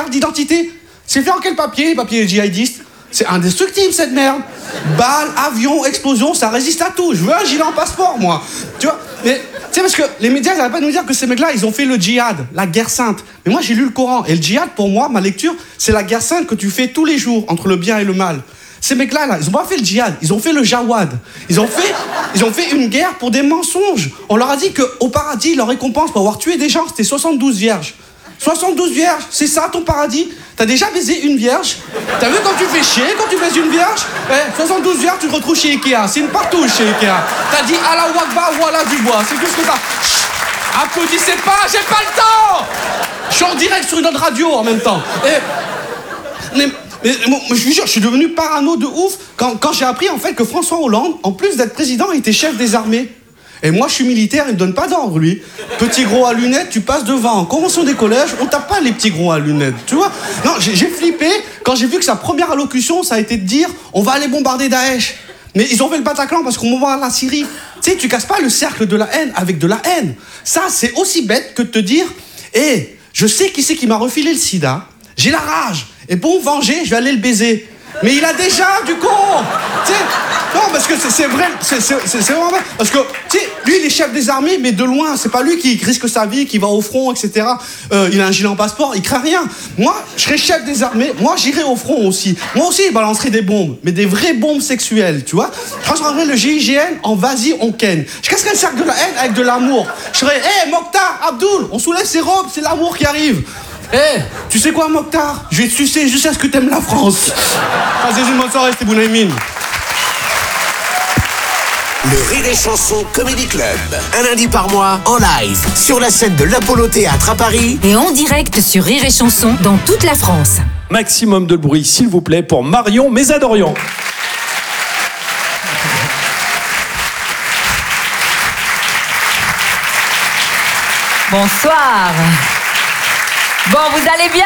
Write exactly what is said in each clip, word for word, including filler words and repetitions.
carte d'identité. C'est fait en quel papier? Papier djihadiste. C'est indestructible cette merde. Balles, avions, explosions, ça résiste à tout. Je veux un gilet en passeport, moi. Tu vois? Mais tu sais, parce que les médias, ils n'arrêtent pas de nous dire que ces mecs-là, ils ont fait le djihad, la guerre sainte. Mais moi, j'ai lu le Coran. Et le djihad, pour moi, ma lecture, c'est la guerre sainte que tu fais tous les jours entre le bien et le mal. Ces mecs-là, là, ils ont pas fait le djihad, ils ont fait le jawad. Ils ont fait, ils ont fait une guerre pour des mensonges. On leur a dit qu'au paradis, leur récompense pour avoir tué des gens, c'était soixante-douze vierges. soixante-douze vierges, c'est ça ton paradis? T'as déjà baisé une vierge? T'as vu quand tu fais chier, quand tu baises une vierge? Eh, soixante-douze vierges, tu te retrouves chez Ikea. C'est une partouche chez Ikea. T'as dit Allah Wakbar, voilà du bois. C'est tout ce que t'as. Chut, applaudissez pas, j'ai pas le temps! Je suis en direct sur une autre radio en même temps. Et, mais, mais, moi, je vous jure, je suis devenu parano de ouf quand, quand j'ai appris en fait que François Hollande, en plus d'être président, était chef des armées. Et moi, je suis militaire, il me donne pas d'ordre, lui. Petit gros à lunettes, tu passes devant. En convention des collèges, on tape pas les petits gros à lunettes, tu vois. Non, j'ai, j'ai flippé quand j'ai vu que sa première allocution, ça a été de dire « on va aller bombarder Daesh ». Mais ils ont fait le Bataclan parce qu'on bombarde la Syrie. Tu sais, tu casses pas le cercle de la haine avec de la haine. Ça, c'est aussi bête que de te dire « hé, hey, je sais qui c'est qui m'a refilé le sida, j'ai la rage, et pour me venger, je vais aller le baiser ». Mais il a déjà du con. Tu sais, non, parce que c'est, c'est vrai, c'est, c'est, c'est vraiment vrai. Parce que, tu sais, lui, il est chef des armées, mais de loin, c'est pas lui qui risque sa vie, qui va au front, et cetera. Euh, il a un gilet en passeport, il craint rien. Moi, je serais chef des armées, moi, j'irais au front aussi. Moi aussi, il balancerait des bombes, mais des vraies bombes sexuelles, tu vois. Je transformerais le G I G N en vas-y, on ken. Je casserais le cercle de la haine avec de l'amour. Je serais, hé, hey, Mokhtar, Abdoul, on soulève ses robes, c'est l'amour qui arrive. Eh, hey, tu sais quoi, Mokhtar? Je vais te sucer jusqu'à ce que t'aimes la France. Passez une bonne soirée, c'était Bounaïmin. Le Rire et Chanson Comedy Club. Un lundi par mois, en live, sur la scène de l'Apollo Théâtre à Paris. Et en direct sur Rire et Chanson dans toute la France. Maximum de bruit, s'il vous plaît, pour Marion Mésadorian. Bonsoir. Bon, vous allez bien?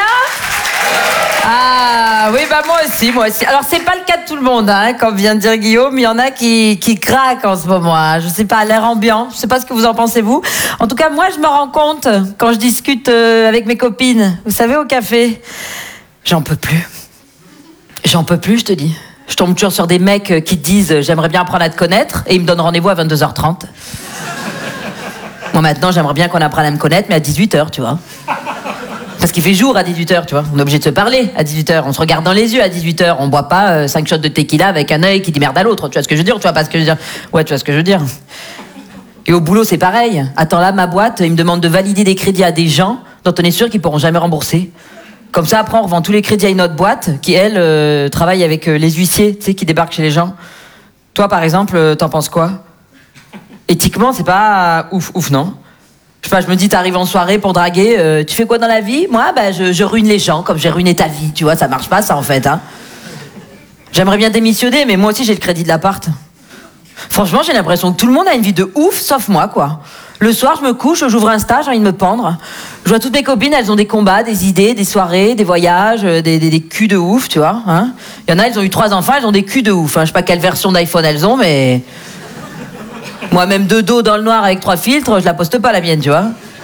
Ah, oui, bah moi aussi, moi aussi. Alors, c'est pas le cas de tout le monde, hein, comme vient de dire Guillaume. Il y en a qui, qui craquent en ce moment. Hein. Je sais pas, l'air ambiant. Je sais pas ce que vous en pensez, vous. En tout cas, moi, je me rends compte quand je discute euh, avec mes copines, vous savez, au café, j'en peux plus. J'en peux plus, je te dis. Je tombe toujours sur des mecs qui te disent « j'aimerais bien apprendre à te connaître » et ils me donnent rendez-vous à vingt-deux heures trente. Moi, maintenant, j'aimerais bien qu'on apprenne à me connaître, mais à dix-huit heures, tu vois. Parce qu'il fait jour à dix-huit heures, tu vois. On est obligé de se parler à dix-huit heures. On se regarde dans les yeux à dix-huit heures. On boit pas euh, cinq shots de tequila avec un œil qui dit merde à l'autre. Tu vois ce que je veux dire? Tu vois pas ce que je veux dire? Ouais, tu vois ce que je veux dire. Et au boulot, c'est pareil. Attends, là, ma boîte, ils me demandent de valider des crédits à des gens dont on est sûr qu'ils pourront jamais rembourser. Comme ça, après, on revend tous les crédits à une autre boîte qui, elle, euh, travaille avec euh, les huissiers, tu sais, qui débarquent chez les gens. Toi, par exemple, euh, t'en penses quoi? Éthiquement, c'est pas euh, ouf, ouf, non? Je sais pas, je me dis, t'arrives en soirée pour draguer, euh, tu fais quoi dans la vie? Moi, bah, je, je ruine les gens, comme j'ai ruiné ta vie, tu vois, ça marche pas, ça, en fait, hein. J'aimerais bien démissionner, mais moi aussi, j'ai le crédit de l'appart. Franchement, j'ai l'impression que tout le monde a une vie de ouf, sauf moi, quoi. Le soir, je me couche, j'ouvre Insta, j'ai envie de me pendre. Je vois toutes mes copines, elles ont des combats, des idées, des soirées, des voyages, des, des, des culs de ouf, tu vois, hein. Il y en a, elles ont eu trois enfants, elles ont des culs de ouf, hein. Je sais pas quelle version d'iPhone elles ont, mais... Moi-même de dos dans le noir avec trois filtres, je la poste pas la mienne, tu vois.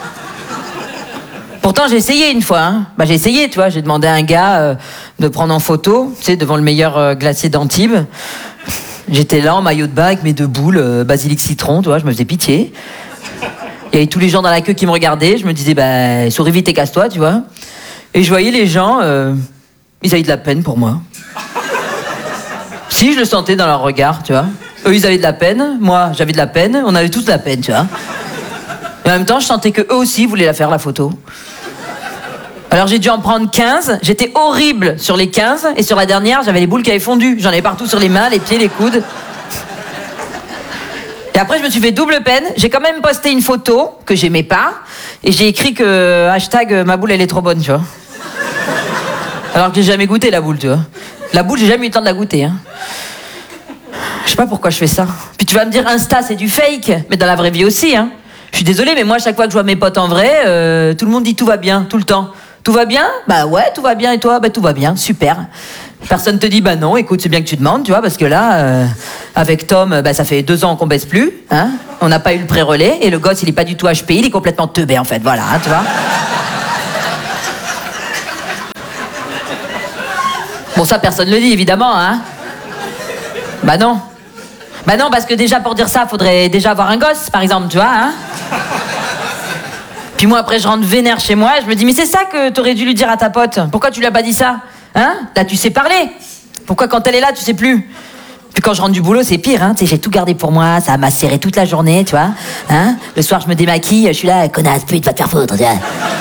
Pourtant, j'ai essayé une fois, hein. Bah, j'ai essayé, tu vois. J'ai demandé à un gars euh, de prendre en photo, tu sais, devant le meilleur euh, glacier d'Antibes. J'étais là en maillot de bain avec mes deux boules, euh, basilic citron, tu vois, je me faisais pitié. Il y avait tous les gens dans la queue qui me regardaient, je me disais, bah, souris vite et casse-toi, tu vois. Et je voyais les gens, euh, ils avaient de la peine pour moi. Si, je le sentais dans leur regard, tu vois. Eux, ils avaient de la peine, moi, j'avais de la peine, on avait tous de la peine, tu vois. Et en même temps, je sentais qu'eux aussi voulaient la faire, la photo. Alors j'ai dû en prendre quinze, j'étais horrible sur les quinze, et sur la dernière, j'avais les boules qui avaient fondu. J'en avais partout sur les mains, les pieds, les coudes. Et après, je me suis fait double peine, j'ai quand même posté une photo que j'aimais pas, et j'ai écrit que, hashtag, ma boule, elle est trop bonne, tu vois. Alors que j'ai jamais goûté la boule, tu vois. La boule, j'ai jamais eu le temps de la goûter, hein. Je sais pas pourquoi je fais ça. Puis tu vas me dire, Insta, c'est du fake. Mais dans la vraie vie aussi, hein. Je suis désolée, mais moi, chaque fois que je vois mes potes en vrai, euh, tout le monde dit tout va bien, tout le temps. Tout va bien? Bah ouais, tout va bien. Et toi? Bah tout va bien, super. Personne te dit, bah non, écoute, c'est bien que tu demandes, tu vois, parce que là, euh, avec Tom, bah ça fait deux ans qu'on baisse plus, hein. On n'a pas eu le pré-relais, et le gosse, il est pas du tout H P I, il est complètement teubé, en fait, voilà, hein, tu vois. Bon, ça, personne le dit, évidemment, hein. Bah non. Bah non, parce que déjà, pour dire ça, faudrait déjà avoir un gosse, par exemple, tu vois, hein. Puis moi, après, je rentre vénère chez moi, je me dis, mais c'est ça que t'aurais dû lui dire à ta pote. Pourquoi tu lui as pas dit ça? Hein? Là, tu sais parler. Pourquoi quand elle est là, tu sais plus? Puis quand je rentre du boulot, c'est pire, hein. Tu sais, j'ai tout gardé pour moi, ça m'a serré toute la journée, tu vois. Hein? Le soir, je me démaquille, je suis là, connasse, pute, va te faire foutre, tu vois.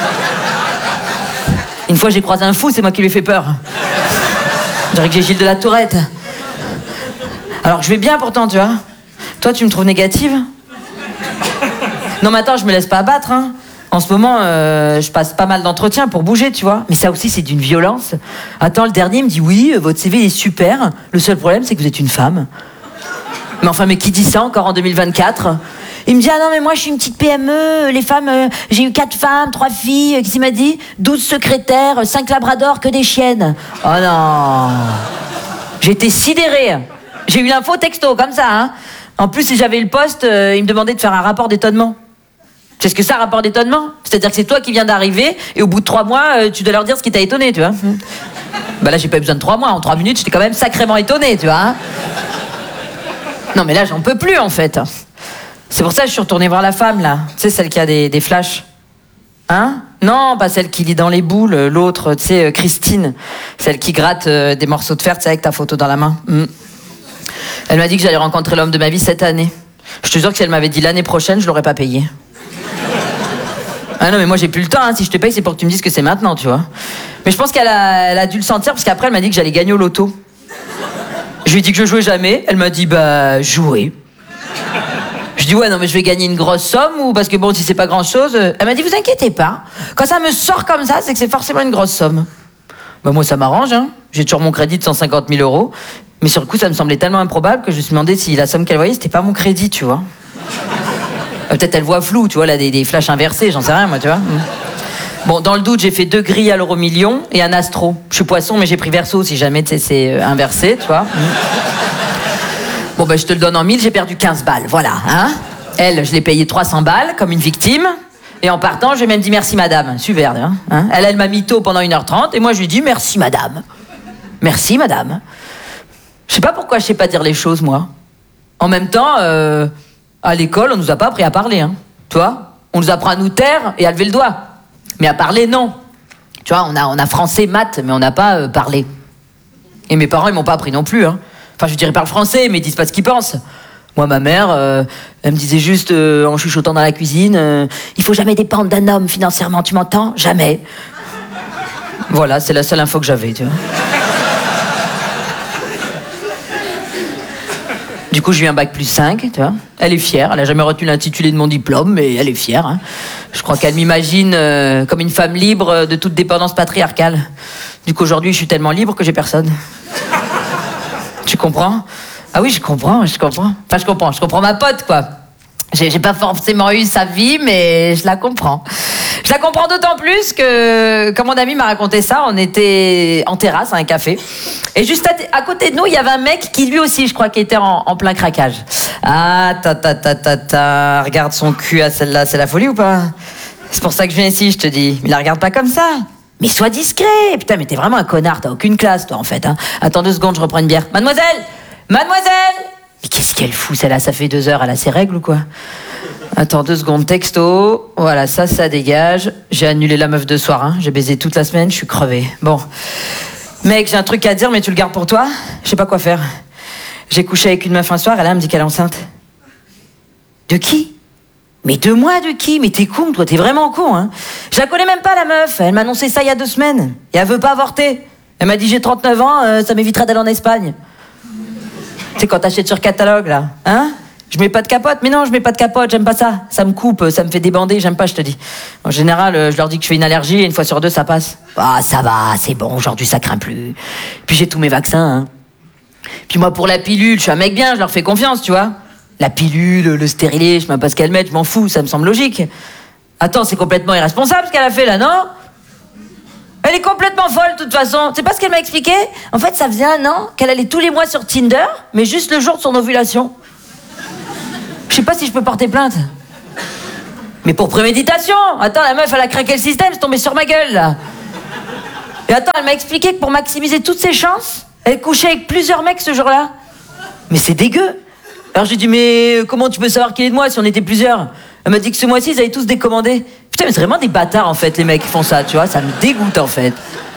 Une fois, j'ai croisé un fou, c'est moi qui lui ai fait peur. Je dirais que j'ai Gilles de la Tourette. Alors que je vais bien pourtant, tu vois. Toi, tu me trouves négative? Non, mais attends, je me laisse pas abattre, hein. En ce moment, euh, je passe pas mal d'entretiens pour bouger, tu vois. Mais ça aussi, c'est d'une violence. Attends, le dernier me dit, oui, votre C V est super. Le seul problème, c'est que vous êtes une femme. Mais enfin, mais qui dit ça encore en deux mille vingt-quatre? Il me dit, ah non, mais moi, je suis une petite P M E. Les femmes, euh, j'ai eu quatre femmes, trois filles. Qu'est-ce qu'il m'a dit? douze secrétaires, cinq labradors, que des chiennes. Oh non. J'étais sidérée. J'ai eu l'info texto, comme ça, hein. En plus, si j'avais eu le poste, euh, il me demandait de faire un rapport d'étonnement. C'est ce que ça, rapport d'étonnement? C'est-à-dire que c'est toi qui viens d'arriver et au bout de trois mois, euh, tu dois leur dire ce qui t'a étonné, tu vois. Bah là, j'ai pas eu besoin de trois mois. En trois minutes, j'étais quand même sacrément étonné, tu vois. Hein. Non, mais là, j'en peux plus, en fait. C'est pour ça que je suis retournée voir la femme, là. Tu sais, celle qui a des, des flashs. Hein? Non, pas celle qui lit dans les boules. L'autre, tu sais, Christine. Celle qui gratte euh, des morceaux de fer, tu sais, avec ta photo dans la main. Mm. Elle m'a dit que j'allais rencontrer l'homme de ma vie cette année. Je te jure que si elle m'avait dit l'année prochaine, je l'aurais pas payé. Ah non, mais moi j'ai plus le temps, hein. Si je te paye, c'est pour que tu me dises que c'est maintenant, tu vois. Mais je pense qu'elle a, elle a dû le sentir, parce qu'après elle m'a dit que j'allais gagner au loto. Je lui ai dit que je jouais jamais. Elle m'a dit, bah, jouer. Je dis, ouais, non, mais je vais gagner une grosse somme, ou parce que bon, si c'est pas grand chose. Elle m'a dit, vous inquiétez pas. Quand ça me sort comme ça, c'est que c'est forcément une grosse somme. Bah, moi, ça m'arrange, hein. J'ai toujours mon crédit de cent cinquante mille euros. Mais sur le coup, ça me semblait tellement improbable que je me suis demandé si la somme qu'elle voyait, c'était pas mon crédit, tu vois. Peut-être elle voit flou, tu vois, là, des, des flashs inversés, j'en sais rien, moi, tu vois. Bon, dans le doute, j'ai fait deux grilles à l'euro million et un astro. Je suis poisson, mais j'ai pris verso, si jamais, tu sais, c'est euh, inversé, tu vois. Bon, ben, je te le donne en mille, j'ai perdu quinze balles, voilà, hein. Elle, je l'ai payé trois cents balles, comme une victime. Et en partant, je lui ai même dit merci, madame. Super, hein, hein. Elle, elle m'a mytho pendant une heure trente, et moi, je lui ai dit merci, madame. Merci, madame. Je sais pas pourquoi je sais pas dire les choses, moi. En même temps, euh... à l'école, on nous a pas appris à parler, hein. Tu vois? On nous apprend à nous taire et à lever le doigt. Mais à parler, non. Tu vois, on a, on a français, maths, mais on n'a pas euh, parlé. Et mes parents, ils m'ont pas appris non plus, hein. Enfin, je dirais ils parlent français, mais ils disent pas ce qu'ils pensent. Moi, ma mère, euh, elle me disait juste, euh, en chuchotant dans la cuisine, euh, il faut jamais dépendre d'un homme financièrement, tu m'entends? Jamais. Voilà, c'est la seule info que j'avais, tu vois. Du coup, j'ai eu un bac plus cinq, tu vois. Elle est fière, elle a jamais retenu l'intitulé de mon diplôme, mais elle est fière, hein. Je crois qu'elle m'imagine euh, comme une femme libre de toute dépendance patriarcale. Du coup, aujourd'hui, je suis tellement libre que j'ai personne. Tu comprends? Ah oui, je comprends, je comprends. Enfin, je comprends, je comprends ma pote, quoi. J'ai, j'ai pas forcément eu sa vie, mais je la comprends. Je la comprends d'autant plus que, quand mon ami m'a raconté ça, on était en terrasse à un café. Et juste à, à côté de nous, il y avait un mec qui, lui aussi, je crois, qui était en, en plein craquage. Ah, ta ta ta ta ta, regarde son cul à celle-là, c'est la folie ou pas? C'est pour ça que je viens ici, je te dis. Mais la regarde pas comme ça. Mais sois discret. Putain, mais t'es vraiment un connard, t'as aucune classe, toi, en fait. Hein. Attends deux secondes, je reprends une bière. Mademoiselle! Mademoiselle! Mais qu'est-ce qu'elle fout, celle-là? Ça fait deux heures, elle a ses règles ou quoi? Attends deux secondes, texto. Voilà, ça, ça dégage. J'ai annulé la meuf de soir, hein. J'ai baisé toute la semaine, je suis crevée. Bon. Mec, j'ai un truc à dire, mais tu le gardes pour toi? Je sais pas quoi faire. J'ai couché avec une meuf un soir, et là, elle me dit qu'elle est enceinte. De qui? Mais de moi, de qui? Mais t'es con, toi, t'es vraiment con, hein. Je la connais même pas, la meuf. Elle m'a annoncé ça il y a deux semaines. Et elle veut pas avorter. Elle m'a dit, j'ai trente-neuf ans, euh, ça m'éviterait d'aller en Espagne. C'est quand t'achètes sur catalogue, là. Hein? Je mets pas de capote. Mais non, je mets pas de capote, j'aime pas ça. Ça me coupe, ça me fait débander, j'aime pas, je te dis. En général, je leur dis que je fais une allergie et une fois sur deux, ça passe. Ah, ça va, c'est bon, aujourd'hui, ça craint plus. Puis j'ai tous mes vaccins, hein. Puis moi, pour la pilule, je suis un mec bien, je leur fais confiance, tu vois. La pilule, le stérilet, je sais même pas ce qu'elle met, je m'en fous, ça me semble logique. Attends, c'est complètement irresponsable ce qu'elle a fait, là, non? Elle est complètement folle, de toute façon. C'est pas ce qu'elle m'a expliqué? En fait, ça faisait un an qu'elle allait tous les mois sur Tinder, mais juste le jour de son ovulation. Je sais pas si je peux porter plainte. Mais pour préméditation! Attends, la meuf, elle a craqué le système, c'est tombé sur ma gueule, là. Et attends, elle m'a expliqué que pour maximiser toutes ses chances, elle couchait avec plusieurs mecs ce jour-là. Mais c'est dégueu. Alors j'ai dit, mais comment tu peux savoir qui est de moi si on était plusieurs? Elle m'a dit que ce mois-ci, ils avaient tous décommandé. Putain, mais c'est vraiment des bâtards, en fait, les mecs qui font ça, tu vois. Ça me dégoûte, en fait.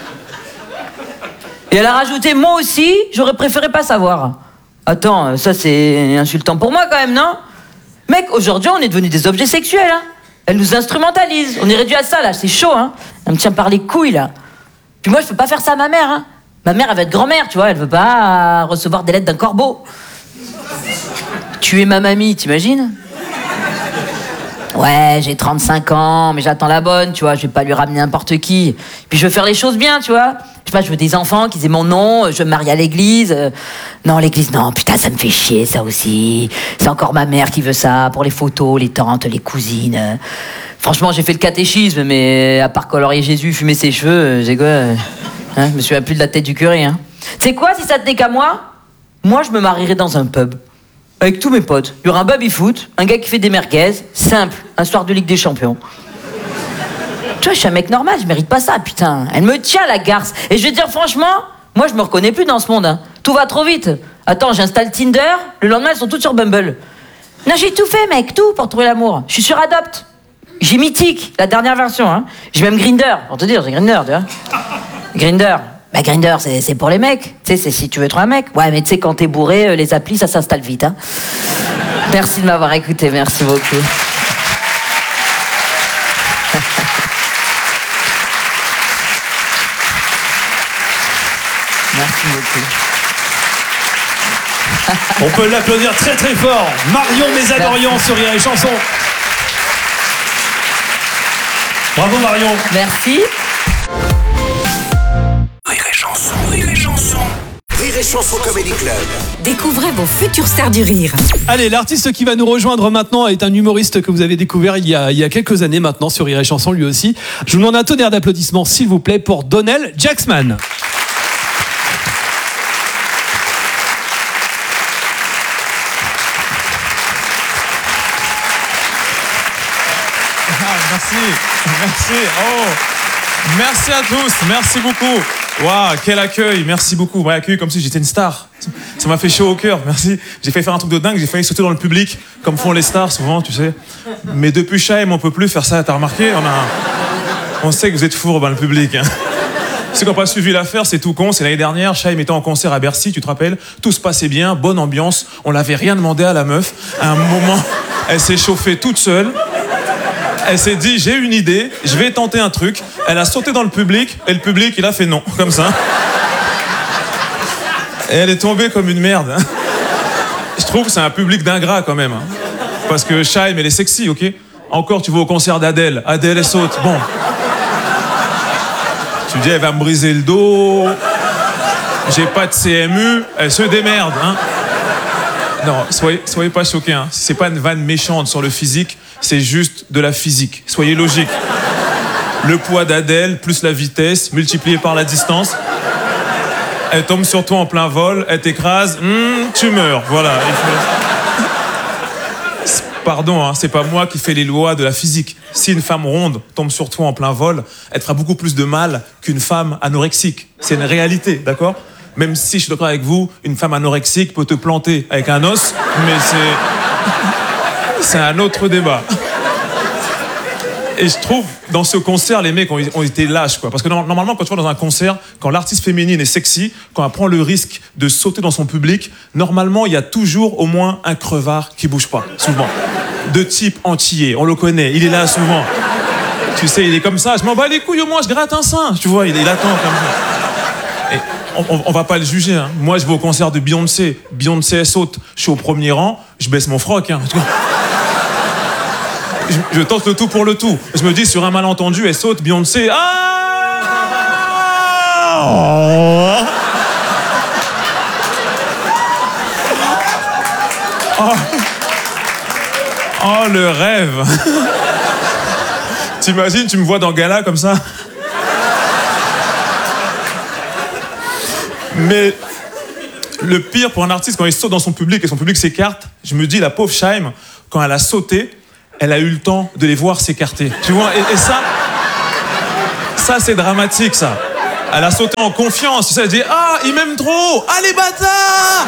Et elle a rajouté, moi aussi, j'aurais préféré pas savoir. Attends, ça c'est insultant pour moi, quand même, non? Mec, aujourd'hui, on est devenus des objets sexuels, hein. Elle nous instrumentalise. On est réduit à ça, là, c'est chaud, hein. Elle me tient par les couilles, là. Puis moi, je peux pas faire ça à ma mère, hein. Ma mère, elle va être grand-mère, tu vois. Elle veut pas euh, recevoir des lettres d'un corbeau. Tuer ma mamie, t'imagines? Ouais, j'ai trente-cinq ans, mais j'attends la bonne, tu vois, je vais pas lui ramener n'importe qui. Puis je veux faire les choses bien, tu vois. Je sais pas, je veux des enfants qui aient mon nom, je veux me marier à l'église. Euh, non, l'église, non, putain, ça me fait chier, ça aussi. C'est encore ma mère qui veut ça, pour les photos, les tantes, les cousines. Euh, franchement, j'ai fait le catéchisme, mais à part colorier Jésus, fumer ses cheveux, euh, j'ai quoi euh, hein, je me souviens plus de la tête du curé, hein. Tu sais quoi, si ça tenait qu'à moi, moi, je me marierais dans un pub. Avec tous mes potes. Il y aura un baby-foot, un gars qui fait des merguez, simple, un soir de Ligue des Champions. Tu vois, je suis un mec normal, je mérite pas ça, putain. Elle me tient, la garce. Et je vais te dire franchement, moi, je me reconnais plus dans ce monde, hein. Tout va trop vite. Attends, j'installe Tinder, le lendemain, elles sont toutes sur Bumble. Non, j'ai tout fait, mec, tout pour trouver l'amour. Je suis sur Adopt. J'ai Mythique, la dernière version, hein. J'ai même Grindr, pour te dire, j'ai Grindr, tu vois. Grindr. Bah, Grindr, c'est, c'est pour les mecs. Tu sais, c'est si tu veux trouver un mec. Ouais, mais tu sais, quand t'es bourré, euh, les applis, ça s'installe vite, hein. Merci de m'avoir écouté, merci beaucoup. Merci beaucoup. On peut l'applaudir très très fort. Marion Mézadorian sur Rire et Chanson. Bravo Marion. Merci. Rire et Chanson, Rire et Chanson. Rire et Chanson Comedy Club. Découvrez vos futures stars du rire. Allez, l'artiste qui va nous rejoindre maintenant est un humoriste que vous avez découvert il y a, il y a quelques années maintenant sur Rire et Chanson lui aussi. Je vous demande un tonnerre d'applaudissements s'il vous plaît pour Donnell Jacksman. Merci, merci, oh, merci à tous, merci beaucoup. Waouh, quel accueil, merci beaucoup. Vous m'avez accueilli comme si j'étais une star. Ça m'a fait chaud au cœur, merci. J'ai failli faire un truc de dingue, j'ai failli sauter dans le public, comme font les stars souvent, tu sais. Mais depuis Chaim, on peut plus faire ça, t'as remarqué? On a, on sait que vous êtes fourbe dans le public. Hein. Ceux qui n'ont pas suivi l'affaire, c'est tout con. C'est l'année dernière, Chaim était en concert à Bercy, tu te rappelles? Tout se passait bien, bonne ambiance. On n'avait rien demandé à la meuf. À un moment, elle s'est chauffée toute seule. Elle s'est dit, j'ai une idée, je vais tenter un truc. Elle a sauté dans le public, et le public, il a fait non, comme ça. Et elle est tombée comme une merde. Hein. Je trouve que c'est un public d'ingrats, quand même. Hein. Parce que Chaim, elle est sexy, ok? Encore, tu vas au concert d'Adèle. Adèle, elle saute. Bon. Tu dis, elle va me briser le dos. J'ai pas de C M U. Elle se démerde, hein. Non, soyez, soyez pas choqués, hein. C'est pas une vanne méchante sur le physique. C'est juste de la physique. Soyez logiques. Le poids d'Adèle plus la vitesse multiplié par la distance. Elle tombe sur toi en plein vol, elle t'écrase, hmm, tu meurs. Voilà. Il faut... Pardon, hein, c'est pas moi qui fais les lois de la physique. Si une femme ronde tombe sur toi en plein vol, elle te fera beaucoup plus de mal qu'une femme anorexique. C'est une réalité, d'accord? Même si je suis d'accord avec vous, une femme anorexique peut te planter avec un os, mais c'est... C'est un autre débat. Et je trouve, dans ce concert, les mecs ont, ont été lâches, quoi. Parce que normalement, quand tu vas dans un concert, quand l'artiste féminine est sexy, quand elle prend le risque de sauter dans son public, normalement, il y a toujours au moins un crevard qui bouge pas, souvent. De type antillais, on le connaît, il est là souvent. Tu sais, il est comme ça, je m'en bats les couilles, au moins, je gratte un sein. Tu vois, il, il attend comme ça. Et on, on, on va pas le juger, hein. Moi, je vais au concert de Beyoncé. Beyoncé, elle saute. Je suis au premier rang, je baisse mon froc, hein. Je, je tente le tout pour le tout. Je me dis, sur un malentendu, elle saute, Beyoncé. Ah oh. Oh. Oh, le rêve. T'imagines, tu me vois dans Gala comme ça? Mais le pire pour un artiste, quand il saute dans son public et son public s'écarte, je me dis, la pauvre Chaim, quand elle a sauté, elle a eu le temps de les voir s'écarter. Tu vois, et, et ça, ça c'est dramatique, ça. Elle a sauté en confiance. Tu sais, elle dit, ah, il m'aime trop. Allez, bâtard.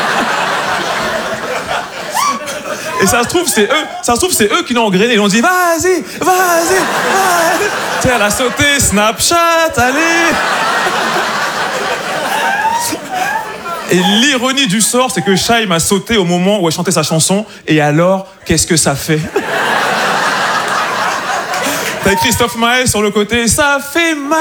Et ça se trouve, c'est eux, ça se trouve, c'est eux qui l'ont engrainé. Ils ont dit, vas-y, vas-y, vas-y. Tu sais, elle a sauté, Snapchat, allez. Et l'ironie du sort, c'est que Shaim a sauté au moment où elle chantait sa chanson. Et alors, qu'est-ce que ça fait? T'as Christophe Maé sur le côté, ça fait mal.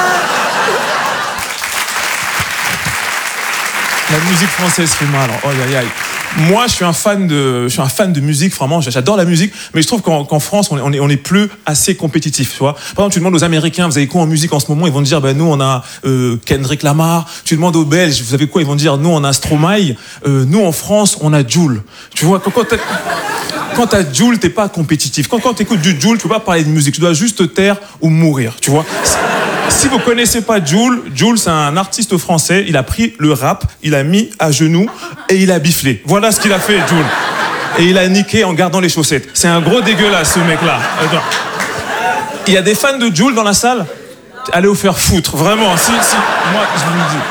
La musique française fait mal. Oh, aïe, aïe. Moi, je suis un fan de, je suis un fan de musique, vraiment. J'adore la musique, mais je trouve qu'en, qu'en France, on est, on est, on est plus assez compétitif, tu vois. Par exemple, tu demandes aux Américains, vous avez quoi en musique en ce moment? Ils vont te dire, ben nous, on a euh, Kendrick Lamar. Tu demandes aux Belges, vous avez quoi? Ils vont te dire, nous, on a Stromae. Euh, nous, en France, on a Jul. Tu vois, quand, quand t'as, quand t'as Jul, t'es pas compétitif. Quand, quand t'écoutes du Jul, tu peux pas parler de musique. Tu dois juste te taire ou mourir, tu vois. Si vous connaissez pas Jul, Jul, c'est un artiste français. Il a pris le rap, il a mis à genoux et il a biflé. Voilà ce qu'il a fait, Jul. Et il a niqué en gardant les chaussettes. C'est un gros dégueulasse, ce mec-là. Il y a des fans de Jul dans la salle. Allez vous faire foutre, vraiment. Si, si, moi, je vous le dis.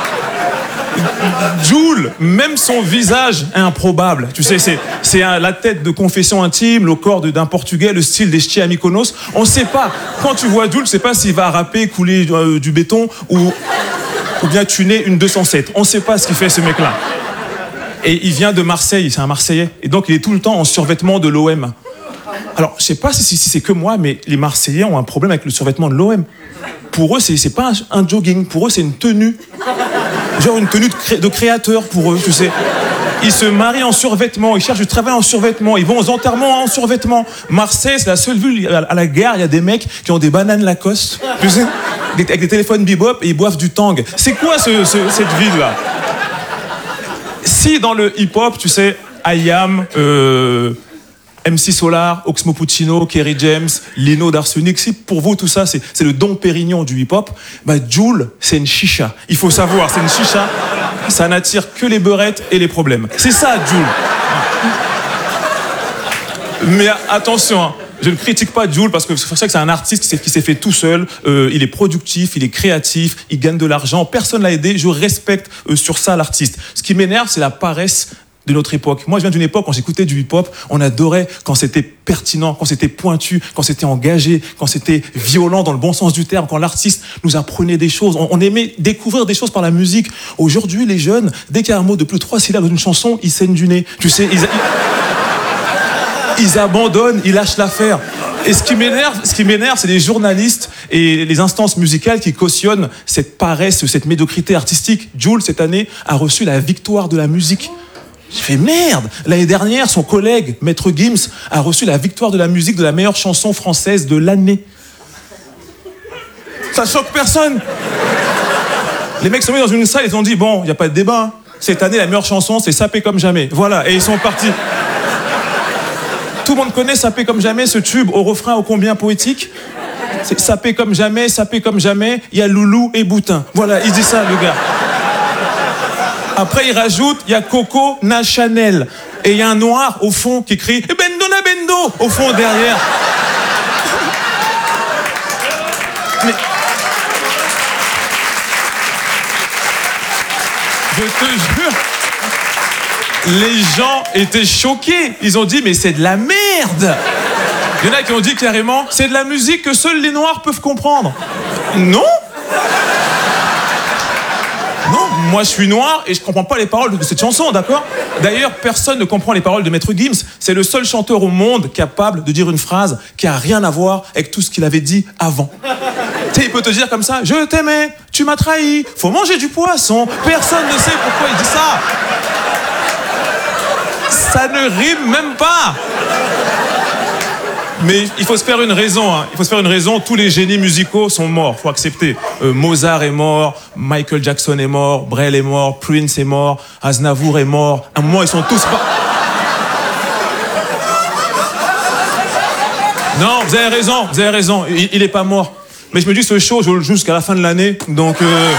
Jul, même son visage est improbable. Tu sais, c'est, c'est un, la tête de Confession Intime, le corps de, d'un Portugais, le style des ch'tis à Mykonos. On sait pas. Quand tu vois Jul, tu sais pas s'il va rapper, couler euh, du béton ou, ou bien tuner une deux cent sept. On sait pas ce qu'il fait, ce mec-là. Et il vient de Marseille, c'est un Marseillais. Et donc, il est tout le temps en survêtement de l'O M. Alors, je sais pas si, si, si c'est que moi, mais les Marseillais ont un problème avec le survêtement de l'O M. Pour eux, c'est, c'est pas un, un jogging. Pour eux, c'est une tenue. Genre une tenue de, cré- de créateur pour eux, tu sais. Ils se marient en survêtement, ils cherchent du travail en survêtement, ils vont aux enterrements en survêtement. Marseille, c'est la seule ville, à la gare, il y a des mecs qui ont des bananes Lacoste, tu sais, avec des téléphones bebop et ils boivent du Tang. C'est quoi ce, ce, cette ville-là? Si dans le hip-hop, tu sais, I A M, euh, M C Solar, Oxmo Puccino, Kerry James, Lino d'Arsenic, si pour vous tout ça c'est, c'est le Dom Pérignon du hip-hop, bah Jul c'est une chicha. Il faut savoir, c'est une chicha, ça n'attire que les beurettes et les problèmes. C'est ça Jul. Mais attention, hein, je ne critique pas Jul parce que c'est pour ça que c'est un artiste qui s'est, qui s'est fait tout seul. Euh, il est productif, il est créatif, il gagne de l'argent. Personne l'a aidé. Je respecte euh, sur ça l'artiste. Ce qui m'énerve, c'est la paresse de notre époque. Moi, je viens d'une époque quand j'écoutais du hip-hop, on adorait quand c'était pertinent, quand c'était pointu, quand c'était engagé, quand c'était violent dans le bon sens du terme, quand l'artiste nous apprenait des choses. On, on aimait découvrir des choses par la musique. Aujourd'hui, les jeunes, dès qu'il y a un mot de plus de trois syllabes dans une chanson, ils saignent du nez. Tu sais, ils, ils, ils abandonnent, ils lâchent l'affaire. Et ce qui m'énerve, ce qui m'énerve, c'est les journalistes et les instances musicales qui cautionnent cette paresse, cette médiocrité artistique. Jul, cette année, a reçu la victoire de la musique. J'ai fait merde. L'année dernière, son collègue, Maître Gims, a reçu la victoire de la musique de la meilleure chanson française de l'année. Ça choque personne. Les mecs sont mis dans une salle, ils ont dit, bon, il n'y a pas de débat. Hein. Cette année, la meilleure chanson, c'est Sapé comme jamais. Voilà, et ils sont partis. Tout le monde connaît Sapé comme jamais, ce tube au refrain ô combien poétique. C'est Sapé comme jamais, Sapé comme jamais, il y a Loulou et Boutin. Voilà, il dit ça, le gars. Après, il rajoute, il y a Coco na Chanel. Et il y a un noir au fond qui crie Bendo na Bendo au fond derrière. Mais... Je te jure, les gens étaient choqués. Ils ont dit, mais c'est de la merde. Il y en a qui ont dit carrément, c'est de la musique que seuls les noirs peuvent comprendre. Non. Non, moi je suis noir et je comprends pas les paroles de cette chanson, d'accord? D'ailleurs, personne ne comprend les paroles de Maître Gims. C'est le seul chanteur au monde capable de dire une phrase qui a rien à voir avec tout ce qu'il avait dit avant. Tu sais, il peut te dire comme ça, je t'aimais, tu m'as trahi, faut manger du poisson. Personne ne sait pourquoi il dit ça. Ça ne rime même pas. Mais il faut se faire une raison, hein. Il faut se faire une raison. Tous les génies musicaux sont morts, faut accepter. Euh, Mozart est mort, Michael Jackson est mort, Brel est mort, Prince est mort, Aznavour est mort. À un moment, ils sont tous pas... Non, vous avez raison, vous avez raison. Il, il est pas mort. Mais je me dis, ce show, je le joue jusqu'à la fin de l'année, donc... Euh...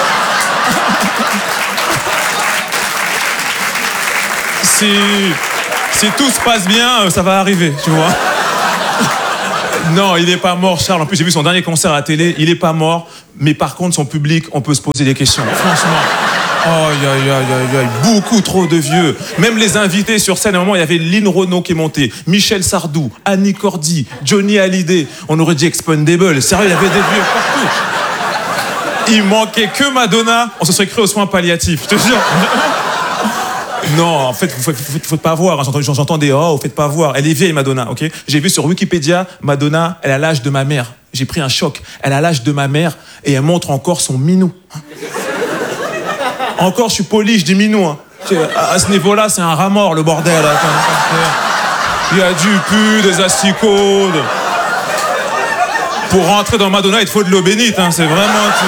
si... si tout se passe bien, ça va arriver, tu vois. Non, il est pas mort, Charles. En plus, j'ai vu son dernier concert à la télé. Il est pas mort. Mais par contre, son public, on peut se poser des questions. Franchement. Aïe, aïe, aïe, aïe, aïe. Beaucoup trop de vieux. Même les invités sur scène, à un moment, il y avait Lynn Renaud qui est monté, Michel Sardou, Annie Cordy, Johnny Hallyday. On aurait dit Expendable. Sérieux, il y avait des vieux partout. Il manquait que Madonna. On se serait cru aux soins palliatifs, je te jure. Non, en fait, vous ne faites pas voir. Hein. J'entends, j'entends des « oh, vous faites pas voir ». Elle est vieille, Madonna, ok ? J'ai vu sur Wikipédia, Madonna, elle a l'âge de ma mère. J'ai pris un choc. Elle a l'âge de ma mère et elle montre encore son minou. Encore, je suis poli, je dis minou. Hein. À ce niveau-là, c'est un rat mort, le bordel. Il y a du pu, des asticots. De... Pour rentrer dans Madonna, il te faut de l'eau bénite. Hein. C'est vraiment... Tu...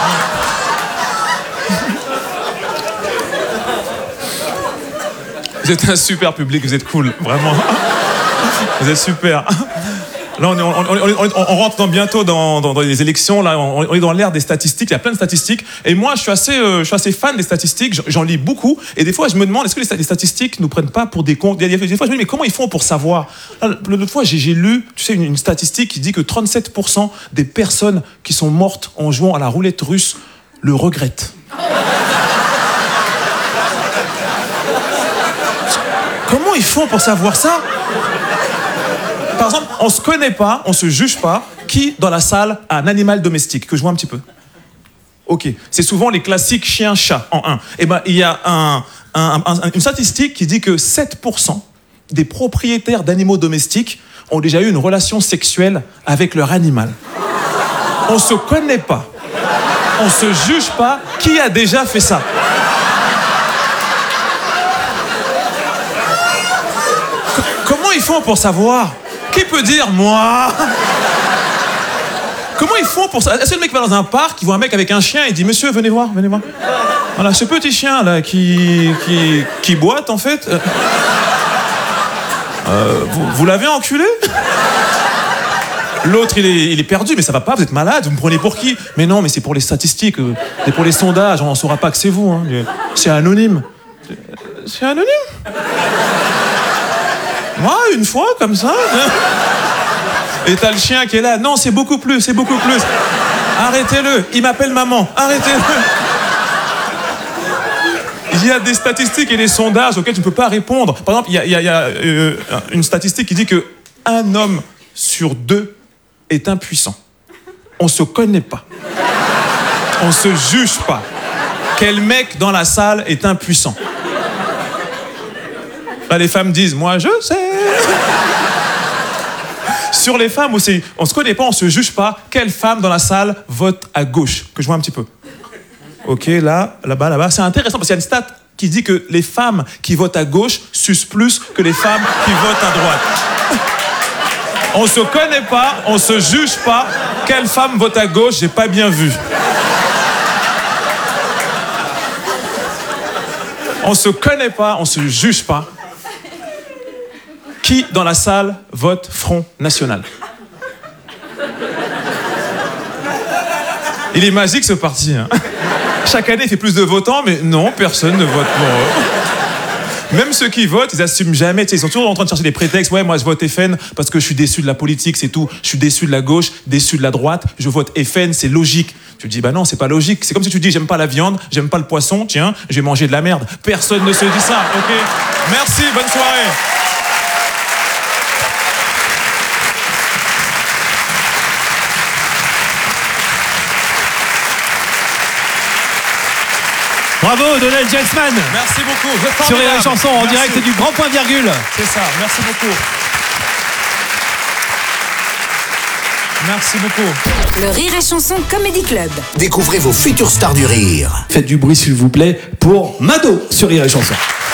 Vous êtes un super public, vous êtes cool, vraiment. Vous êtes super. Là, on, est, on, on, on, on rentre dans, bientôt dans, dans, dans les élections. Là, on, on est dans l'ère des statistiques. Il y a plein de statistiques. Et moi, je suis assez, euh, je suis assez fan des statistiques. J'en lis beaucoup. Et des fois, je me demande, est-ce que les, les statistiques nous prennent pas pour des cons ? Des fois, je me dis, mais comment ils font pour savoir ? L'autre fois, j'ai, j'ai lu, tu sais, une, une statistique qui dit que trente-sept pour cent des personnes qui sont mortes en jouant à la roulette russe le regrettent. Comment ils font pour savoir ça ? Par exemple, on se connaît pas, on se juge pas. Qui, dans la salle, a un animal domestique ? Que je vois un petit peu. Ok. C'est souvent les classiques chien-chat en un. Eh ben, il y a un, un, un, une statistique qui dit que sept pour cent des propriétaires d'animaux domestiques ont déjà eu une relation sexuelle avec leur animal. On se connaît pas. On se juge pas. Qui a déjà fait ça ? Comment ils font pour savoir ? Qui peut dire moi ? Comment ils font pour ça ? Est-ce que le mec va dans un parc, il voit un mec avec un chien, il dit monsieur, venez voir, venez voir. Voilà, ce petit chien là qui qui qui boite en fait. Euh, euh, vous, vous l'avez enculé ? L'autre il est il est perdu, mais ça va pas, vous êtes malade, vous me prenez pour qui ? Mais non, mais c'est pour les statistiques, euh, c'est pour les sondages, on ne saura pas que c'est vous. Hein. C'est anonyme. C'est anonyme ? Moi, une fois, comme ça. Et t'as le chien qui est là. Non, c'est beaucoup plus, c'est beaucoup plus. Arrêtez-le, il m'appelle maman. Arrêtez-le. Il y a des statistiques et des sondages auxquels tu ne peux pas répondre. Par exemple, il y a, il y a, il y a euh, une statistique qui dit qu'un homme sur deux est impuissant. On ne se connaît pas. On ne se juge pas. Quel mec dans la salle est impuissant ? Là, les femmes disent, moi je sais. Sur les femmes aussi, on se connaît pas, on se juge pas. Quelle femme dans la salle vote à gauche ? Que je vois un petit peu. Ok, là, là-bas, là-bas. C'est intéressant parce qu'il y a une stat qui dit que les femmes qui votent à gauche sucent plus que les femmes qui votent à droite. On se connaît pas, on se juge pas. Quelle femme vote à gauche ? J'ai pas bien vu. On se connaît pas, on se juge pas. Qui, dans la salle, vote Front National ? Il est magique, ce parti. Hein. Chaque année, il fait plus de votants, mais non, personne ne vote pour eux. Même ceux qui votent, ils n'assument jamais. Ils sont toujours en train de chercher des prétextes. Ouais, moi, je vote F N parce que je suis déçu de la politique, c'est tout. Je suis déçu de la gauche, déçu de la droite. Je vote F N, c'est logique. Tu te dis, bah non, c'est pas logique. C'est comme si tu dis, j'aime pas la viande, j'aime pas le poisson, tiens, je vais manger de la merde. Personne ne se dit ça, ok ? Merci, bonne soirée. Bravo, Donald Jacksman. Merci beaucoup. Vous êtes sur formidable. la chanson en Merci. direct du Grand Point Virgule. C'est ça, merci beaucoup. Merci beaucoup. Le Rire et Chanson Comedy Club. Découvrez vos futures stars du rire. Faites du bruit s'il vous plaît pour Mado sur Rire et Chanson.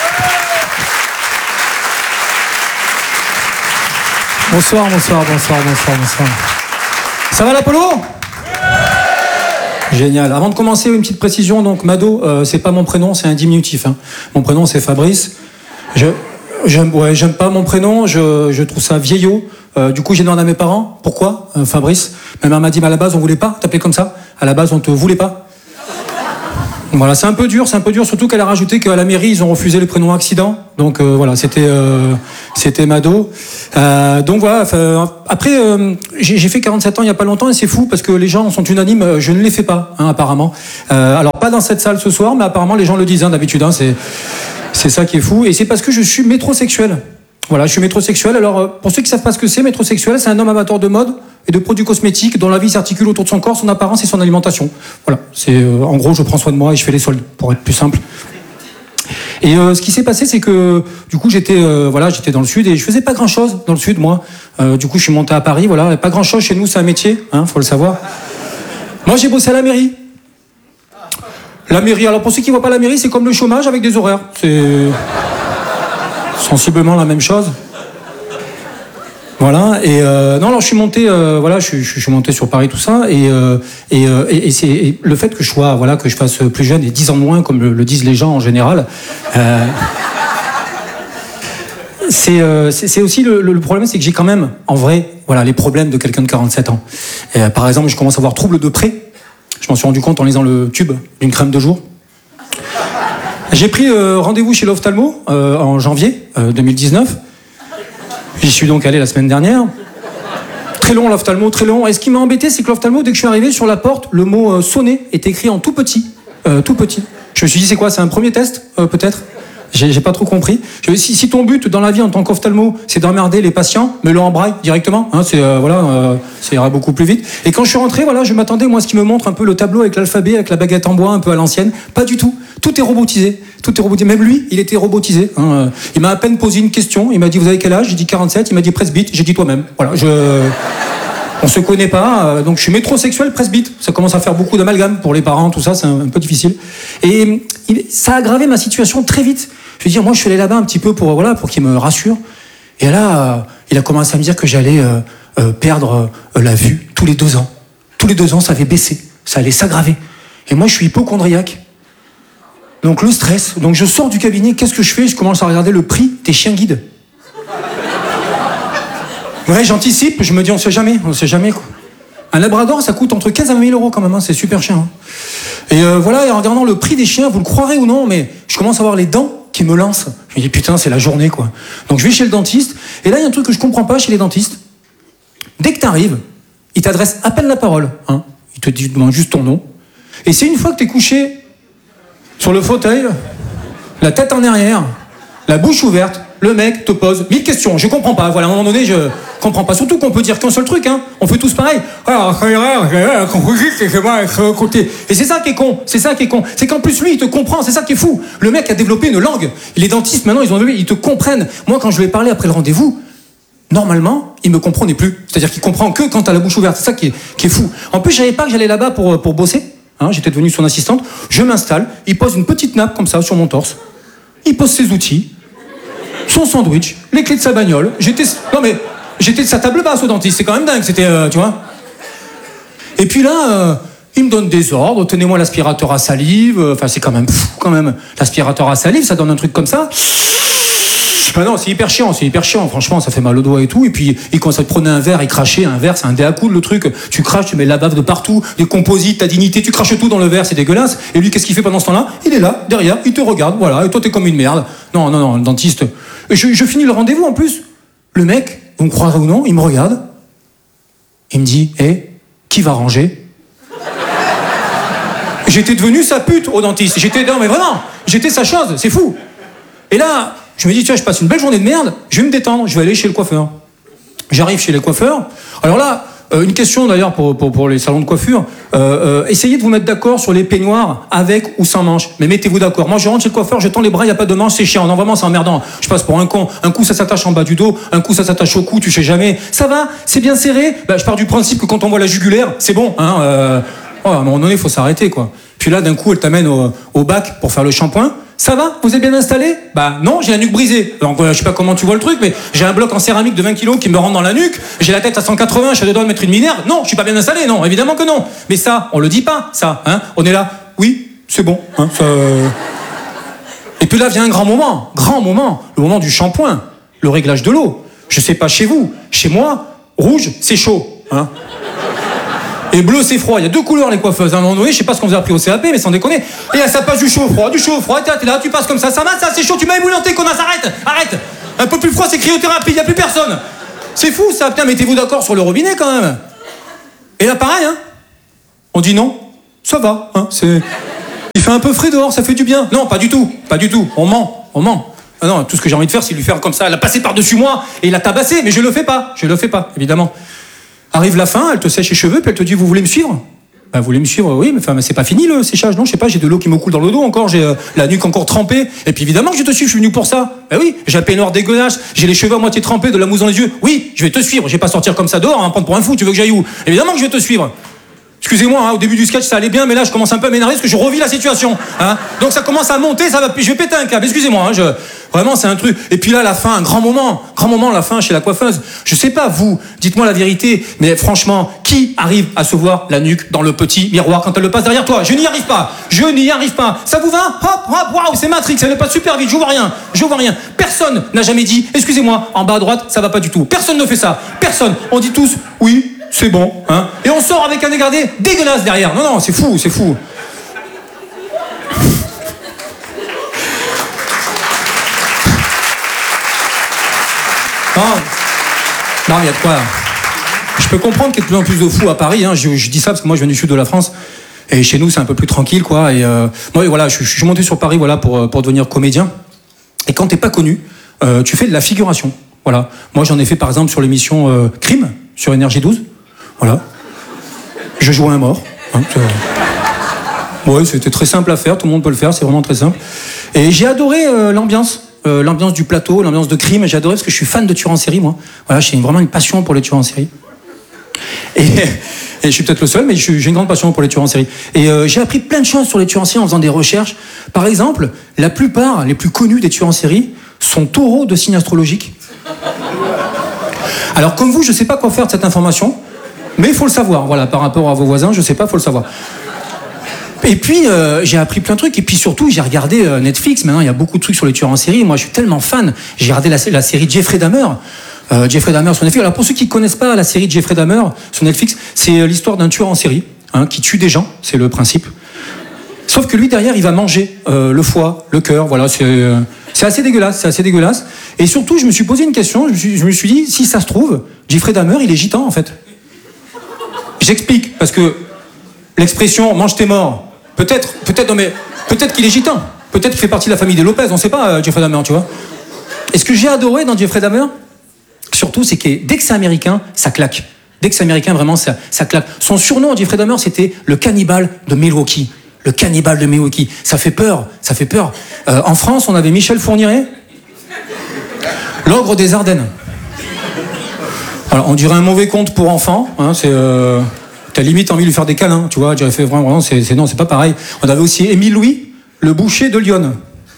Bonsoir, bonsoir, bonsoir, bonsoir, bonsoir. Ça va l'Apollo ? Génial. Avant de commencer, une petite précision. Donc, Mado, euh, c'est pas mon prénom, c'est un diminutif. Hein. Mon prénom, c'est Fabrice. Je, j'aime, ouais, j'aime pas mon prénom. Je, je trouve ça vieillot. Euh, du coup, j'ai demandé à mes parents. Pourquoi, euh, Fabrice ? Ma mère m'a dit, mais à la base, on voulait pas t'appeler comme ça. À la base, on te voulait pas. Voilà, c'est un peu dur, c'est un peu dur, surtout qu'elle a rajouté qu'à la mairie, ils ont refusé le prénom accident. Donc euh, voilà, c'était euh, c'était Mado. Euh, donc voilà, après, euh, j'ai, j'ai fait quarante-sept ans il n'y a pas longtemps et c'est fou parce que les gens sont unanimes, je ne les fais pas, hein, apparemment. Euh, alors pas dans cette salle ce soir, mais apparemment les gens le disent hein, d'habitude, hein, c'est, c'est ça qui est fou. Et c'est parce que je suis métrosexuel. Voilà, je suis métrosexuel. Alors, pour ceux qui ne savent pas ce que c'est, métrosexuel, c'est un homme amateur de mode et de produits cosmétiques dont la vie s'articule autour de son corps, son apparence et son alimentation. Voilà, c'est euh, en gros, je prends soin de moi et je fais les soldes, pour être plus simple. Et euh, ce qui s'est passé, c'est que du coup, j'étais euh, voilà, j'étais dans le sud et je faisais pas grand-chose dans le sud, moi. Euh, du coup, je suis monté à Paris. Voilà, pas grand-chose chez nous, c'est un métier, hein, faut le savoir. Moi, j'ai bossé à la mairie. La mairie. Alors, pour ceux qui voient pas la mairie, c'est comme le chômage avec des horaires. C'est sensiblement la même chose. Voilà, et euh, non, alors je suis monté, euh, voilà, je, je, je suis monté sur Paris, tout ça, et, euh, et, euh, et, et c'est et le fait que je sois, voilà, que je fasse plus jeune et dix ans de moins, comme le, le disent les gens en général, euh, c'est, euh, c'est, c'est aussi le, le problème, c'est que j'ai quand même, en vrai, voilà, les problèmes de quelqu'un de quarante-sept ans. Et, euh, par exemple, je commence à avoir trouble de près. Je m'en suis rendu compte en lisant le tube d'une crème de jour. J'ai pris euh, rendez-vous chez l'ophtalmo euh, en janvier euh, deux mille dix-neuf. J'y suis donc allé la semaine dernière. Très long l'ophtalmo, très long. Et ce qui m'a embêté, c'est que l'ophtalmo, dès que je suis arrivé sur la porte, le mot euh, sonner est écrit en tout petit. Euh, tout petit. Je me suis dit, c'est quoi? C'est un premier test, euh, peut-être? J'ai, j'ai pas trop compris. Je, si, si ton but dans la vie en tant qu'ophtalmo, c'est d'emmerder les patients, mets-le en braille directement. Hein, c'est, euh, voilà, euh, ça ira beaucoup plus vite. Et quand je suis rentré, voilà, je m'attendais, moi, à ce qui me montre un peu le tableau avec l'alphabet, avec la baguette en bois, un peu à l'ancienne. Pas du tout. Tout est robotisé. Tout est robotisé. Même lui, il était robotisé. Hein. Il m'a à peine posé une question. Il m'a dit, vous avez quel âge? J'ai dit quarante-sept. Il m'a dit presbyte. J'ai dit toi-même. Voilà, je... On se connaît pas, donc je suis métrosexuel presbyte. Ça commence à faire beaucoup d'amalgame pour les parents, tout ça, c'est un, un peu difficile. Et il, ça a aggravé ma situation très vite. Je veux dire, moi, je suis allé là-bas un petit peu pour, voilà, pour qu'il me rassure. Et là, euh, il a commencé à me dire que j'allais euh, euh, perdre euh, la vue tous les deux ans. Tous les deux ans, ça avait baissé, ça allait s'aggraver. Et moi, je suis hypochondriaque. Donc le stress. Donc je sors du cabinet, qu'est-ce que je fais? Je commence à regarder le prix des chiens guides. Ouais, j'anticipe, je me dis on sait jamais, on sait jamais quoi. Un labrador, ça coûte entre quinze à vingt mille euros quand même, hein, c'est super cher. Hein. Et euh, voilà, et en regardant le prix des chiens, vous le croirez ou non, mais je commence à voir les dents qui me lancent. Je me dis putain, c'est la journée quoi. Donc je vais chez le dentiste, et là il y a un truc que je comprends pas chez les dentistes. Dès que t'arrives, ils t'adressent à peine la parole, hein. Ils te demandent juste ton nom. Et c'est une fois que t'es couché sur le fauteuil, la tête en arrière, la bouche ouverte, le mec te pose mille questions. Je comprends pas. Voilà, à un moment donné, je comprends pas. Surtout qu'on peut dire qu'un seul truc, hein. On fait tous pareil. Et c'est ça qui est con. C'est ça qui est con. C'est qu'en plus, lui, il te comprend. C'est ça qui est fou. Le mec a développé une langue. Les dentistes, maintenant, ils ont développé, ils te comprennent. Moi, quand je lui ai parlé après le rendez-vous, normalement, il me comprenait plus. C'est-à-dire qu'il comprend que quand t'as la bouche ouverte. C'est ça qui est, qui est fou. En plus, je savais pas que j'allais là-bas pour, pour bosser. Hein, j'étais devenu son assistante. Je m'installe. Il pose une petite nappe comme ça sur mon torse. Il pose ses outils. Son sandwich, les clés de sa bagnole. J'étais, non mais, j'étais de sa table basse au dentiste. C'est quand même dingue. C'était, euh, tu vois. Et puis là, euh, il me donne des ordres. Tenez-moi l'aspirateur à salive. Enfin, c'est quand même fou, quand même. L'aspirateur à salive, ça donne un truc comme ça. Ben non, c'est hyper chiant, c'est hyper chiant. Franchement, ça fait mal au doigt et tout. Et puis, il commence à te prendre un verre et cracher. Un verre, c'est un dé à coude, le truc. Tu craches, tu mets la bave de partout, des composites, ta dignité, tu craches tout dans le verre, c'est dégueulasse. Et lui, qu'est-ce qu'il fait pendant ce temps-là? Il est là, derrière, il te regarde, voilà. Et toi, t'es comme une merde. Non, non, non, le dentiste. Et je, je finis le rendez-vous en plus. Le mec, vous me croirez ou non, il me regarde. Il me dit, hé, hey, qui va ranger? J'étais devenu sa pute au dentiste. J'étais, non mais vraiment, j'étais sa chose, c'est fou. Et là, je me dis, tiens, je passe une belle journée de merde, je vais me détendre, je vais aller chez le coiffeur. J'arrive chez les coiffeurs. Alors là, euh, une question d'ailleurs pour, pour, pour les salons de coiffure. Euh, euh, essayez de vous mettre d'accord sur les peignoirs avec ou sans manches. Mais mettez-vous d'accord. Moi, je rentre chez le coiffeur, je tends les bras, il n'y a pas de manches, c'est chiant. Non, vraiment, c'est emmerdant. Je passe pour un con. Un coup, ça s'attache en bas du dos. Un coup, ça s'attache au cou, tu sais jamais. Ça va? C'est bien serré? Bah, je pars du principe que quand on voit la jugulaire, c'est bon. Hein, euh... oh, à un moment donné, il faut s'arrêter, quoi. Puis là, d'un coup, elle t'amène au, au bac pour faire le shampoing. Ça va? Vous êtes bien installé? Bah non, j'ai la nuque brisée. Donc euh, je sais pas comment tu vois le truc, mais j'ai un bloc en céramique de vingt kilos qui me rentre dans la nuque. J'ai la tête à cent quatre-vingts, je suis à deux doigts de mettre une minerve. Non, je suis pas bien installé, non, évidemment que non. Mais ça, on le dit pas, ça. Hein, on est là, oui, c'est bon. Hein, ça... Et puis là vient un grand moment, grand moment, le moment du shampoing, le réglage de l'eau. Je sais pas chez vous, chez moi, rouge, c'est chaud. Hein. Et bleu, c'est froid. Il y a deux couleurs, les coiffeuses. À un moment donné, je sais pas ce qu'on vous a appris au C A P, mais sans déconner. Et là, ça passe du chaud au froid, du chaud au froid. T'es là, t'es là, tu passes comme ça. Ça va, ça, c'est chaud. Tu m'as ébouillanté, connasse. Arrête, arrête. Un peu plus froid, c'est cryothérapie. Il y a plus personne. C'est fou, ça. Putain, mettez-vous d'accord sur le robinet, quand même. Et là, pareil, hein. On dit non. Ça va, hein. C'est... Il fait un peu frais dehors, ça fait du bien. Non, pas du tout. Pas du tout. On ment. On ment. Ah non, tout ce que j'ai envie de faire, c'est lui faire comme ça. Elle a passé par-dessus moi et il a tabassé. Mais je le fais pas. Je le fais pas, évidemment. Arrive la fin, elle te sèche les cheveux, puis elle te dit, vous voulez me suivre? Bah, vous voulez me suivre? Oui, mais enfin, c'est pas fini le séchage, non? Je sais pas, j'ai de l'eau qui me coule dans le dos encore, j'ai euh, la nuque encore trempée. Et puis évidemment que je te suis, je suis venu pour ça. Bah oui, j'ai un peignoir dégueulasse, j'ai les cheveux à moitié trempés, de la mousse dans les yeux. Oui, je vais te suivre, je vais pas sortir comme ça dehors, hein, prendre pour un fou, tu veux que j'aille où? Évidemment que je vais te suivre. Excusez-moi, hein, au début du sketch ça allait bien, mais là je commence un peu à m'énerver parce que je revis la situation. Hein. Donc ça commence à monter, ça va, je vais péter un câble. Excusez-moi, hein, je... vraiment c'est un truc. Et puis là la fin, un grand moment, grand moment la fin chez la coiffeuse. Je sais pas vous, dites-moi la vérité, mais franchement, qui arrive à se voir la nuque dans le petit miroir quand elle le passe derrière toi? Je n'y arrive pas, je n'y arrive pas. Ça vous va? Hop, hop, waouh, c'est Matrix, ça ne passe super vite, je vois rien, je vois rien. Personne n'a jamais dit, excusez-moi, en bas à droite, ça va pas du tout. Personne ne fait ça, personne. On dit tous, oui. C'est bon, hein. Et on sort avec un dégradé dégueulasse derrière. Non, non, c'est fou, c'est fou. Non, non, mais il y a de quoi. Je peux comprendre qu'il y ait de plus en plus de fous à Paris. Hein. Je, je dis ça parce que moi, je viens du sud de la France. Et chez nous, c'est un peu plus tranquille, quoi. Et euh, moi, voilà, je, je suis monté sur Paris, voilà, pour, pour devenir comédien. Et quand t'es pas connu, euh, tu fais de la figuration. Voilà. Moi, j'en ai fait, par exemple, sur l'émission euh, Crime, sur Énergie douze. Voilà. Je jouais un mort. Hein, ouais, c'était très simple à faire, tout le monde peut le faire, c'est vraiment très simple. Et j'ai adoré euh, l'ambiance, euh, l'ambiance du plateau, l'ambiance de Crime. J'ai adoré parce que je suis fan de tueurs en série, moi. Voilà, j'ai vraiment une passion pour les tueurs en série. Et, et je suis peut-être le seul, mais j'ai une grande passion pour les tueurs en série. Et euh, j'ai appris plein de choses sur les tueurs en série en faisant des recherches. Par exemple, la plupart, les plus connus des tueurs en série sont taureaux de signes astrologiques. Alors, comme vous, je sais pas quoi faire de cette information. Mais il faut le savoir, voilà, par rapport à vos voisins, je sais pas, il faut le savoir. Et puis, euh, j'ai appris plein de trucs, et puis surtout, j'ai regardé euh, Netflix, maintenant, il y a beaucoup de trucs sur les tueurs en série, moi, je suis tellement fan, j'ai regardé la, la série Jeffrey Dahmer, euh, Jeffrey Dahmer sur Netflix. Alors, pour ceux qui ne connaissent pas la série Jeffrey Dahmer sur Netflix, c'est euh, l'histoire d'un tueur en série, hein, qui tue des gens, c'est le principe. Sauf que lui, derrière, il va manger euh, le foie, le cœur, voilà, c'est... Euh, C'est assez dégueulasse, c'est assez dégueulasse. Et surtout, je me suis posé une question, je me suis, je me suis dit, si ça se trouve, Jeffrey Dahmer, il est gitan, en fait. J'explique, parce que l'expression « mange tes morts », peut-être, peut-être, non mais, peut-être qu'il est gitan, peut-être qu'il fait partie de la famille des Lopez, on sait pas, euh, Jeffrey Dahmer, tu vois. Et ce que j'ai adoré dans Jeffrey Dahmer, surtout, c'est que dès que c'est américain, ça claque. Dès que c'est américain, vraiment, ça, ça claque. Son surnom, Jeffrey Dahmer, c'était le cannibale de Milwaukee. Le cannibale de Milwaukee. Ça fait peur, ça fait peur. Euh, en France, on avait Michel Fourniret, l'ogre des Ardennes. Alors, on dirait un mauvais conte pour enfants. Hein, c'est, euh, t'as limite envie de lui faire des câlins, tu vois. J'aurais fait vraiment, vraiment c'est, c'est, non, c'est pas pareil. On avait aussi Émile Louis, le boucher de Lyon.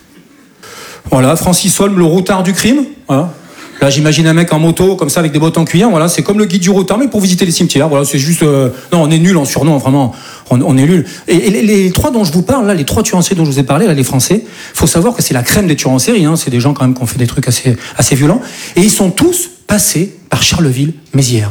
Voilà, Francis Holm, le routard du crime. Voilà. Là, j'imagine un mec en moto, comme ça, avec des bottes en cuir. Voilà, c'est comme le guide du routard, mais pour visiter les cimetières. Voilà, c'est juste. Euh... Non, on est nul en surnom, vraiment. On, on est nul. Et, et les, les trois dont je vous parle, là, les trois tueurs en série dont je vous ai parlé, là, les Français, faut savoir que c'est la crème des tueurs en série. Hein. C'est des gens quand même qui ont fait des trucs assez, assez violents. Et ils sont tous passés par Charleville-Mézières.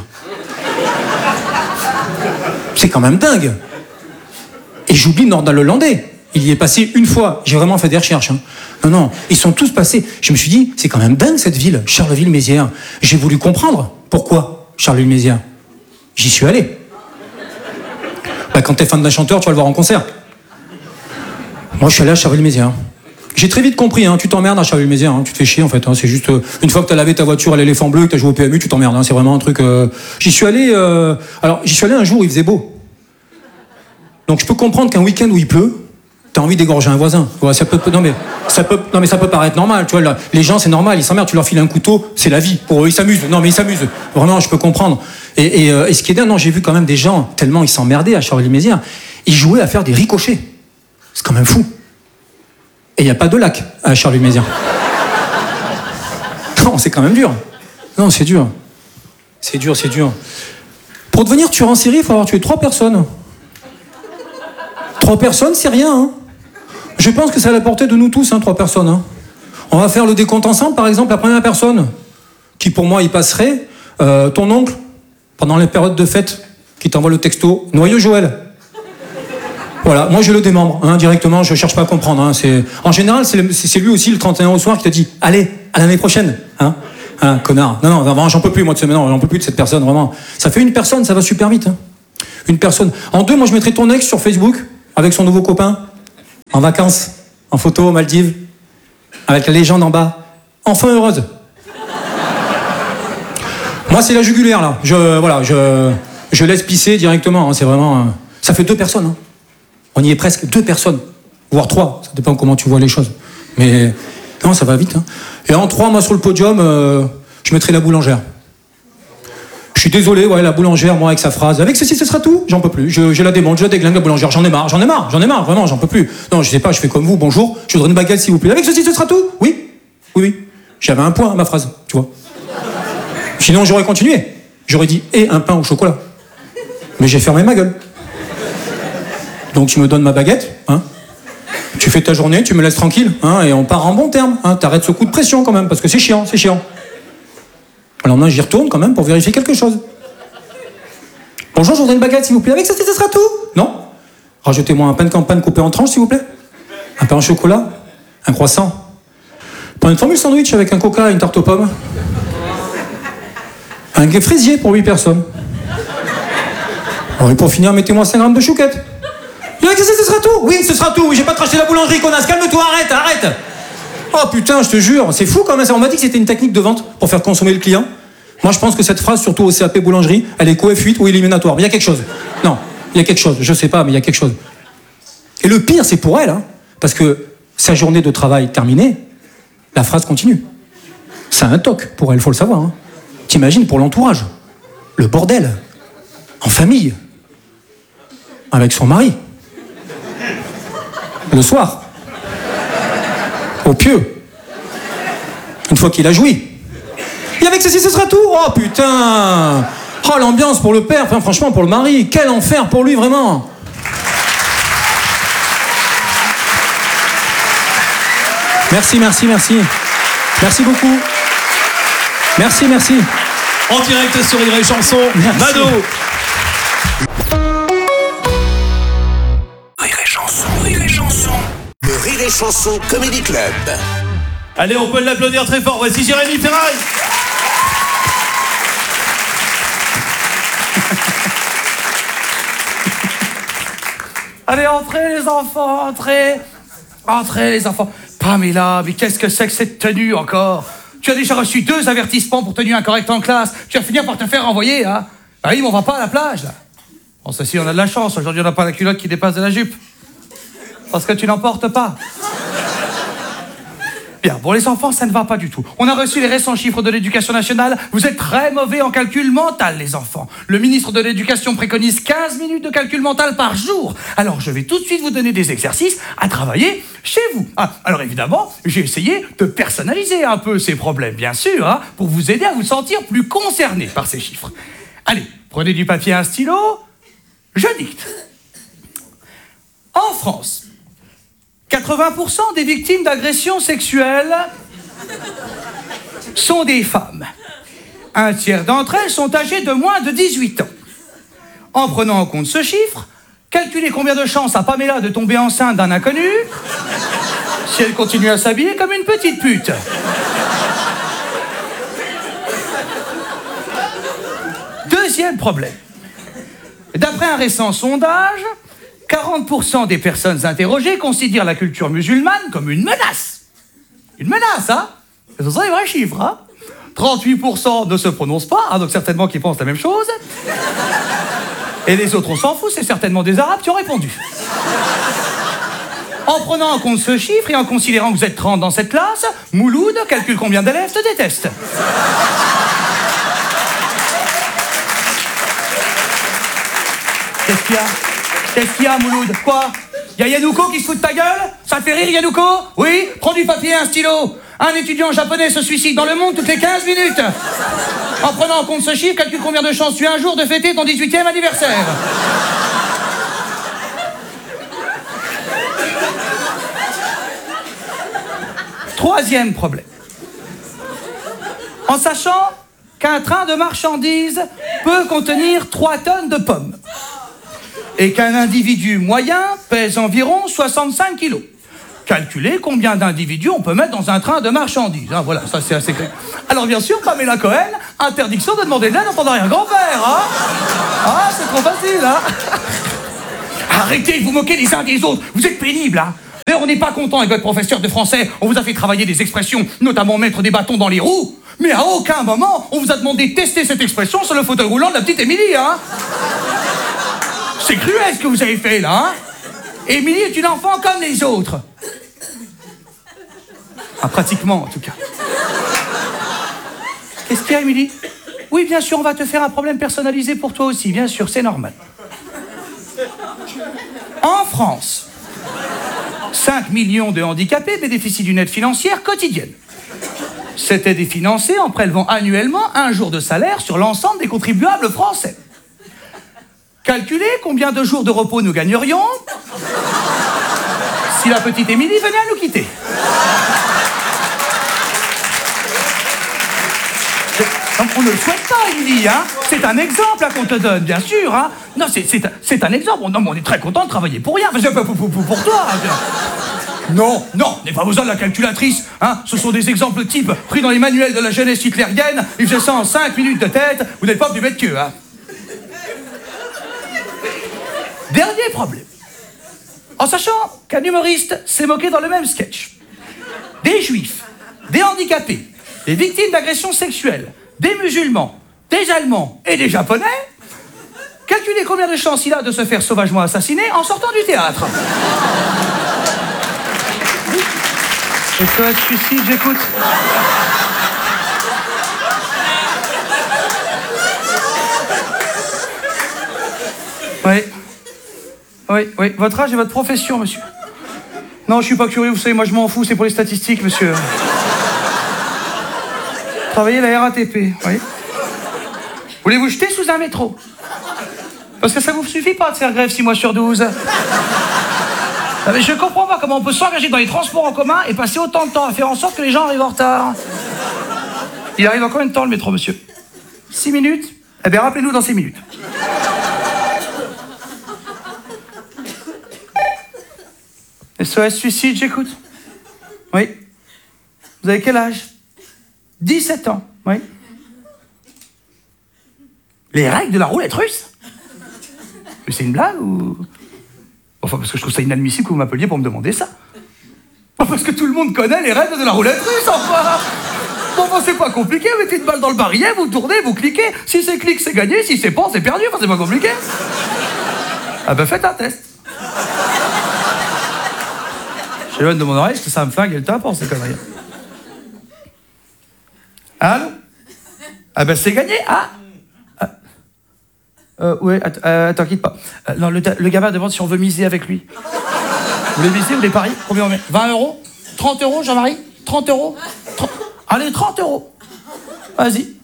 C'est quand même dingue. Et j'oublie Nordal-le-Landais. Il y est passé une fois. J'ai vraiment fait des recherches. Hein. Non, non, ils sont tous passés. Je me suis dit, c'est quand même dingue cette ville, Charleville-Mézières. J'ai voulu comprendre pourquoi Charleville-Mézières. J'y suis allé. Bah, quand t'es fan d'un chanteur, tu vas le voir en concert. Moi, je suis allé à Charleville-Mézières. J'ai très vite compris, hein, tu t'emmerdes à Charleville-Mézières, hein, tu te fais chier en fait. Hein, c'est juste, euh, une fois que t'as lavé ta voiture à l'éléphant bleu, que t'as joué au P M U, tu t'emmerdes. Hein, c'est vraiment un truc. Euh... J'y suis allé. Euh... Alors, j'y suis allé un jour où il faisait beau. Donc, je peux comprendre qu'un week-end où il pleut, t'as envie d'égorger un voisin. Ouais, ça peut, non mais ça peut, non mais ça peut paraître normal. Tu vois, là, les gens c'est normal, ils s'emmerdent. Tu leur files un couteau, c'est la vie. Pour eux, ils s'amusent. Non mais ils s'amusent. Vraiment, je peux comprendre. Et, et, euh, et ce qui est dingue, non, j'ai vu quand même des gens tellement ils s'emmerdaient à Charleville-Mézières, ils jouaient à faire des ricochets. C'est quand même fou. Et il y a pas de lac à Charleville-Mézières. Non, c'est quand même dur. Non, c'est dur. C'est dur, c'est dur. Pour devenir tueur en série, il faut avoir tué trois personnes. Trois personnes, c'est rien. Hein. Je pense que c'est à la portée de nous tous, hein, trois personnes. Hein. On va faire le décompte ensemble, par exemple, la première personne, qui pour moi y passerait, euh, ton oncle, pendant les périodes de fête, qui t'envoie le texto « Noyau Joël ». Voilà, moi je le démembre, hein, directement, je cherche pas à comprendre. Hein, c'est... En général, c'est, le... c'est lui aussi le trente et un au soir qui te dit « Allez, à l'année prochaine hein, hein, connard ». Non, non, vraiment, j'en peux plus moi de ce maintenant, j'en peux plus de cette personne, vraiment. Ça fait une personne, ça va super vite. Hein. Une personne. En deux, moi je mettrais ton ex sur Facebook, avec son nouveau copain, en vacances, en photo aux Maldives, avec la légende en bas. Enfin heureuse. Moi c'est la jugulaire là, je, voilà, je, je laisse pisser directement, hein, c'est vraiment... Euh... Ça fait deux personnes, hein. On y est presque, deux personnes, voire trois, ça dépend comment tu vois les choses. Mais non, ça va vite. Hein. Et en trois, moi sur le podium, euh, je mettrai la boulangère. Je suis désolé, ouais, la boulangère, moi avec sa phrase, avec ceci, ce sera tout, j'en peux plus. Je, je la démonte, je la déglingue, la boulangère, j'en ai marre, j'en ai marre, j'en ai marre, vraiment, j'en peux plus. Non, je sais pas, je fais comme vous, bonjour, je voudrais une baguette s'il vous plaît. Avec ceci, ce sera tout? Oui, oui, oui. J'avais un point à ma phrase, tu vois. Sinon, j'aurais continué. J'aurais dit, et un pain au chocolat. Mais j'ai fermé ma gueule. Donc tu me donnes ma baguette, hein. Tu fais ta journée, tu me laisses tranquille, hein, et on part en bon terme. Hein. T'arrêtes ce coup de pression quand même, parce que c'est chiant, c'est chiant. Alors maintenant, j'y retourne quand même pour vérifier quelque chose. Bonjour, je voudrais une baguette, s'il vous plaît. Avec ça, ce sera tout? Non. Rajoutez-moi un pain de campagne coupé en tranches, s'il vous plaît. Un pain au chocolat. Un croissant. Pas une formule sandwich avec un coca et une tarte aux pommes. Un fraisier pour huit personnes. Alors, et pour finir, mettez-moi cinq grammes de chouquette. Avec ça, ce sera tout? Oui, ce sera tout. Oui, j'ai pas craché la boulangerie, connasse. Calme-toi, arrête, arrête. Oh putain, je te jure, c'est fou quand même. On m'a dit que c'était une technique de vente pour faire consommer le client. Moi, je pense que cette phrase, surtout au C A P boulangerie, elle est co F huit ou éliminatoire. Mais il y a quelque chose. Non, il y a quelque chose. Je sais pas, mais il y a quelque chose. Et le pire, c'est pour elle, hein, parce que sa journée de travail terminée, la phrase continue. C'est un toc pour elle, faut le savoir. Hein. T'imagines pour l'entourage, le bordel, en famille, avec son mari, le soir, au pieu, une fois qu'il a joui. Et avec ceci, ce sera tout. Oh putain. Oh l'ambiance pour le père, enfin franchement pour le mari, quel enfer pour lui vraiment. Merci, merci, merci. Merci beaucoup. Merci, merci. En direct sur Rire et Chanson, merci. Mado. Rire et Chanson, Rire et Chanson. Le Rire et Chanson Comedy Club. Allez, on peut l'applaudir très fort. Voici Jérémy Ferrari. Allez, entrez les enfants, entrez. Entrez les enfants. Pamela, mais qu'est-ce que c'est que cette tenue encore? Tu as déjà reçu deux avertissements pour tenue incorrecte en classe. Tu vas finir par te faire renvoyer, hein? Bah oui, mais on va pas à la plage, là. Bon, ceci, on a de la chance. Aujourd'hui, on n'a pas la culotte qui dépasse de la jupe. Parce que tu n'en portes pas. Bien, bon, les enfants, ça ne va pas du tout. On a reçu les récents chiffres de l'éducation nationale. Vous êtes très mauvais en calcul mental, les enfants. Le ministre de l'Éducation préconise quinze minutes de calcul mental par jour. Alors, je vais tout de suite vous donner des exercices à travailler chez vous. Ah, alors, évidemment, j'ai essayé de personnaliser un peu ces problèmes, bien sûr, hein, pour vous aider à vous sentir plus concerné par ces chiffres. Allez, prenez du papier et un stylo. Je dicte. En France, quatre-vingts pour cent des victimes d'agressions sexuelles sont des femmes. Un tiers d'entre elles sont âgées de moins de dix-huit ans. En prenant en compte ce chiffre, calculez combien de chances a Pamela de tomber enceinte d'un inconnu si elle continue à s'habiller comme une petite pute. Deuxième problème. D'après un récent sondage, quarante pour cent des personnes interrogées considèrent la culture musulmane comme une menace. Une menace, hein? Ce sont les vrais chiffres, hein? trente-huit pour cent ne se prononcent pas, hein, donc certainement qu'ils pensent la même chose. Et les autres, on s'en fout, c'est certainement des Arabes qui ont répondu. En prenant en compte ce chiffre et en considérant que vous êtes trente dans cette classe, Mouloud calcule combien d'élèves te détestent. Qu'est-ce qu'il y a? Qu'est-ce qu'il y a, Mouloud? Quoi? Y'a Yanouko qui se fout de ta gueule? Ça te fait rire, Yanouko? Oui? Prends du papier et un stylo. Un étudiant japonais se suicide dans le monde toutes les quinze minutes. En prenant en compte ce chiffre, calcule combien de chances tu as un jour de fêter ton dix-huitième anniversaire. Troisième problème. En sachant qu'un train de marchandises peut contenir trois tonnes de pommes, et qu'un individu moyen pèse environ soixante-cinq kilos. Calculez combien d'individus on peut mettre dans un train de marchandises. Hein, voilà, ça c'est assez clair. Alors bien sûr, Pamela Cohen, interdiction de demander de l'aide en pendant un grand-père. Hein. Ah, c'est trop facile, hein. Arrêtez de vous moquer les uns des autres, vous êtes pénibles, hein. Mais on n'est pas content avec votre professeur de français, on vous a fait travailler des expressions, notamment mettre des bâtons dans les roues, mais à aucun moment on vous a demandé de tester cette expression sur le fauteuil roulant de la petite Émilie, hein. C'est cruel ce que vous avez fait, là, hein. Émilie est une enfant comme les autres. Ah, pratiquement, en tout cas. Qu'est-ce qu'il y a, Émilie? Oui, bien sûr, on va te faire un problème personnalisé pour toi aussi, bien sûr, c'est normal. En France, cinq millions de handicapés bénéficient d'une aide financière quotidienne. Cette aide est financée en prélevant annuellement un jour de salaire sur l'ensemble des contribuables français. Calculez combien de jours de repos nous gagnerions si la petite Émilie venait à nous quitter. On ne le souhaite pas, Émilie, hein. C'est un exemple qu'on te donne, bien sûr, hein. Non, c'est, c'est, c'est un exemple. Non, mais on est très content de travailler pour rien. Pour, pour, pour, pour toi. Hein. Non, non, n'ayez pas besoin de la calculatrice, hein. Ce sont des exemples types pris dans les manuels de la jeunesse hitlérienne. Ils faisaient ça en cinq minutes de tête. Vous n'êtes pas du bête que, hein. Dernier problème. En sachant qu'un humoriste s'est moqué dans le même sketch des juifs, des handicapés, des victimes d'agressions sexuelles, des musulmans, des Allemands et des Japonais, calculez combien de chances il a de se faire sauvagement assassiner en sortant du théâtre. Et toi, suicide, j'écoute. Oui. Oui, oui. Votre âge et votre profession, monsieur. Non, je suis pas curieux, vous savez, moi je m'en fous, c'est pour les statistiques, monsieur. Travaillez à la R A T P, oui. Voulez-vous jeter sous un métro? Parce que ça vous suffit pas de faire grève six mois sur douze. Ah, mais je comprends pas comment on peut s'engager dans les transports en commun et passer autant de temps à faire en sorte que les gens arrivent en retard. Il arrive en combien de temps, le métro, monsieur? Six minutes? Eh bien, rappelez-nous dans six minutes. S O S suicide, j'écoute. Oui. Vous avez quel âge? dix-sept ans, oui. Les règles de la roulette russe? Mais c'est une blague ou... Enfin, parce que je trouve ça inadmissible que vous m'appeliez pour me demander ça. Parce que tout le monde connaît les règles de la roulette russe, enfin. Bon, bon, c'est pas compliqué, vous mettez une balle dans le barillet, vous tournez, vous cliquez. Si c'est clic, c'est gagné, si c'est pas, c'est perdu, enfin, c'est pas compliqué. Ah ben, faites un test. J'éloigne de mon oreille, parce que ça me flingue et le tympan, ces conneries. Allô? Ah ben c'est gagné, ah, ah. Euh, ouais, att euh, attends, quitte pas. Euh, non, le, le gamin demande si on veut miser avec lui. Vous voulez miser, vous voulez parier? Combien on met? vingt euros? trente euros, Jean-Marie? trente euros? trente... Allez, trente euros. Vas-y.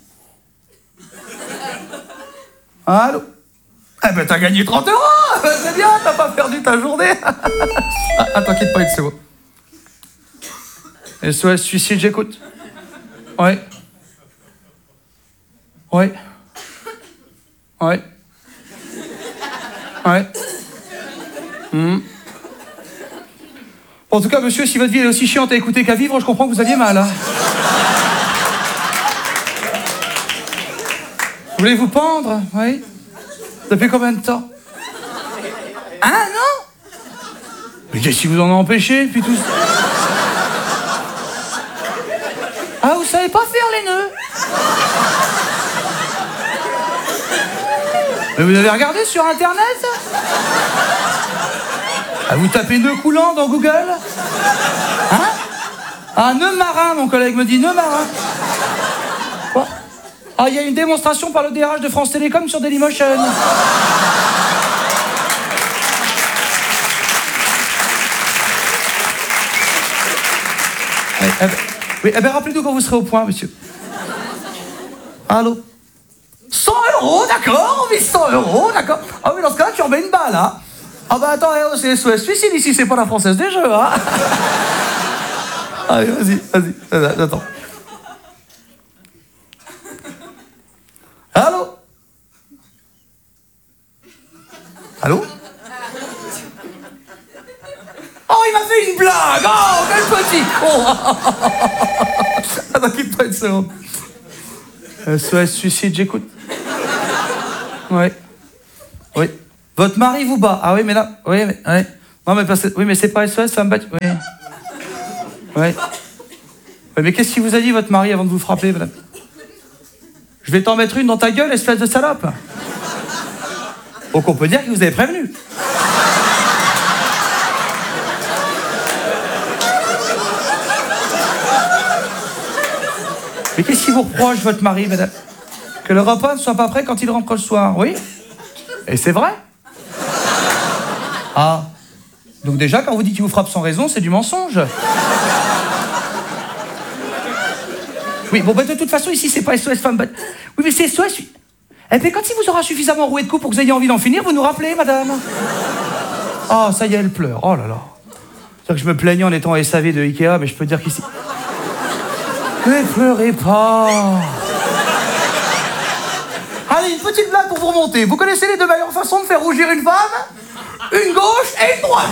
Allô? Ah ben t'as gagné trente euros. Ben, c'est bien, t'as pas perdu ta journée. Ah, attends, quitte pas une seconde. S O S suicide, j'écoute. Ouais. Ouais. Ouais. Ouais. Mmh. En tout cas, monsieur, si votre vie est aussi chiante à écouter qu'à vivre, je comprends que vous aviez mal. Hein. Voulez-vous pendre? Oui. Depuis combien de temps? Un an? Mais qu'est-ce qui vous en a empêché, puis tout... Ah, vous savez pas faire les nœuds? Mais vous avez regardé sur Internet? Ah, vous tapez nœud coulant dans Google? Hein? Ah, nœud marin, mon collègue me dit, nœud marin. Quoi? Ah, il y a une démonstration par le D R H de France Télécom sur Dailymotion. Eh, eh ben, oui, eh ben, rappelez-nous quand vous serez au point, monsieur. Allô? cent euros, d'accord, on met cent euros, d'accord. Ah oui, dans ce cas-là, tu en mets une balle, hein. Ah bah attends, eh, c'est S O S suicide ici, c'est pas la Française des Jeux, hein. Allez, vas-y, vas-y, attends. Allô? Allô? il m'a fait une blague. Oh, quel petit con. Attends, quitte pas une seconde. S O S suicide, j'écoute. Oui. Oui. Votre mari vous bat. Ah oui, mais là... Oui, mais... Oui. Non, mais parce que... Oui, mais c'est pas S O S, ça me bat... Oui. Oui. Oui, mais qu'est-ce qu'il vous a dit, votre mari, avant de vous frapper, madame? Je vais t'en mettre une dans ta gueule, espèce de salope. Donc on peut dire qu'il vous avait prévenu. Mais qu'est-ce qu'il vous reproche, votre mari, madame? Que le repas ne soit pas prêt quand il rentre le soir, oui? Et c'est vrai? Ah. Donc déjà, quand vous dites qu'il vous frappe sans raison, c'est du mensonge. Oui, bon, bah, de toute façon, ici, c'est pas S O S femme. Oui, mais c'est S O S. Et puis, quand il vous aura suffisamment roué de coups pour que vous ayez envie d'en finir, vous nous rappelez, madame. Oh, ça y est, elle pleure. Oh là là. C'est-à-dire que je me plaignais en étant S A V de Ikea, mais je peux dire qu'ici... Ne pleurez pas. Allez, une petite blague pour vous remonter. Vous connaissez les deux meilleures façons de faire rougir une femme? Une gauche et une droite.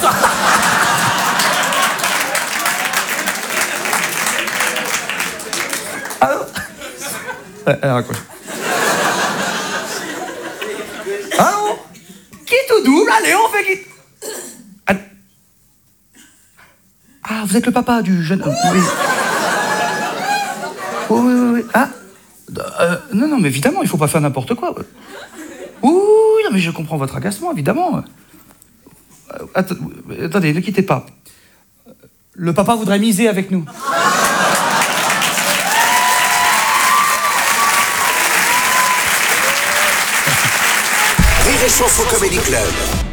Alors... Elle raccroche. Allô? Qui tout double? Allez, on fait qui? Ah, vous êtes le papa du jeune homme. Oui. Oui, oui, oui. Ah euh, non, non, mais évidemment, il faut pas faire n'importe quoi. Oui, non, mais je comprends votre agacement, évidemment. Euh, att attendez, ne quittez pas. Le papa voudrait miser avec nous. Rire et Chanson Comedy Club.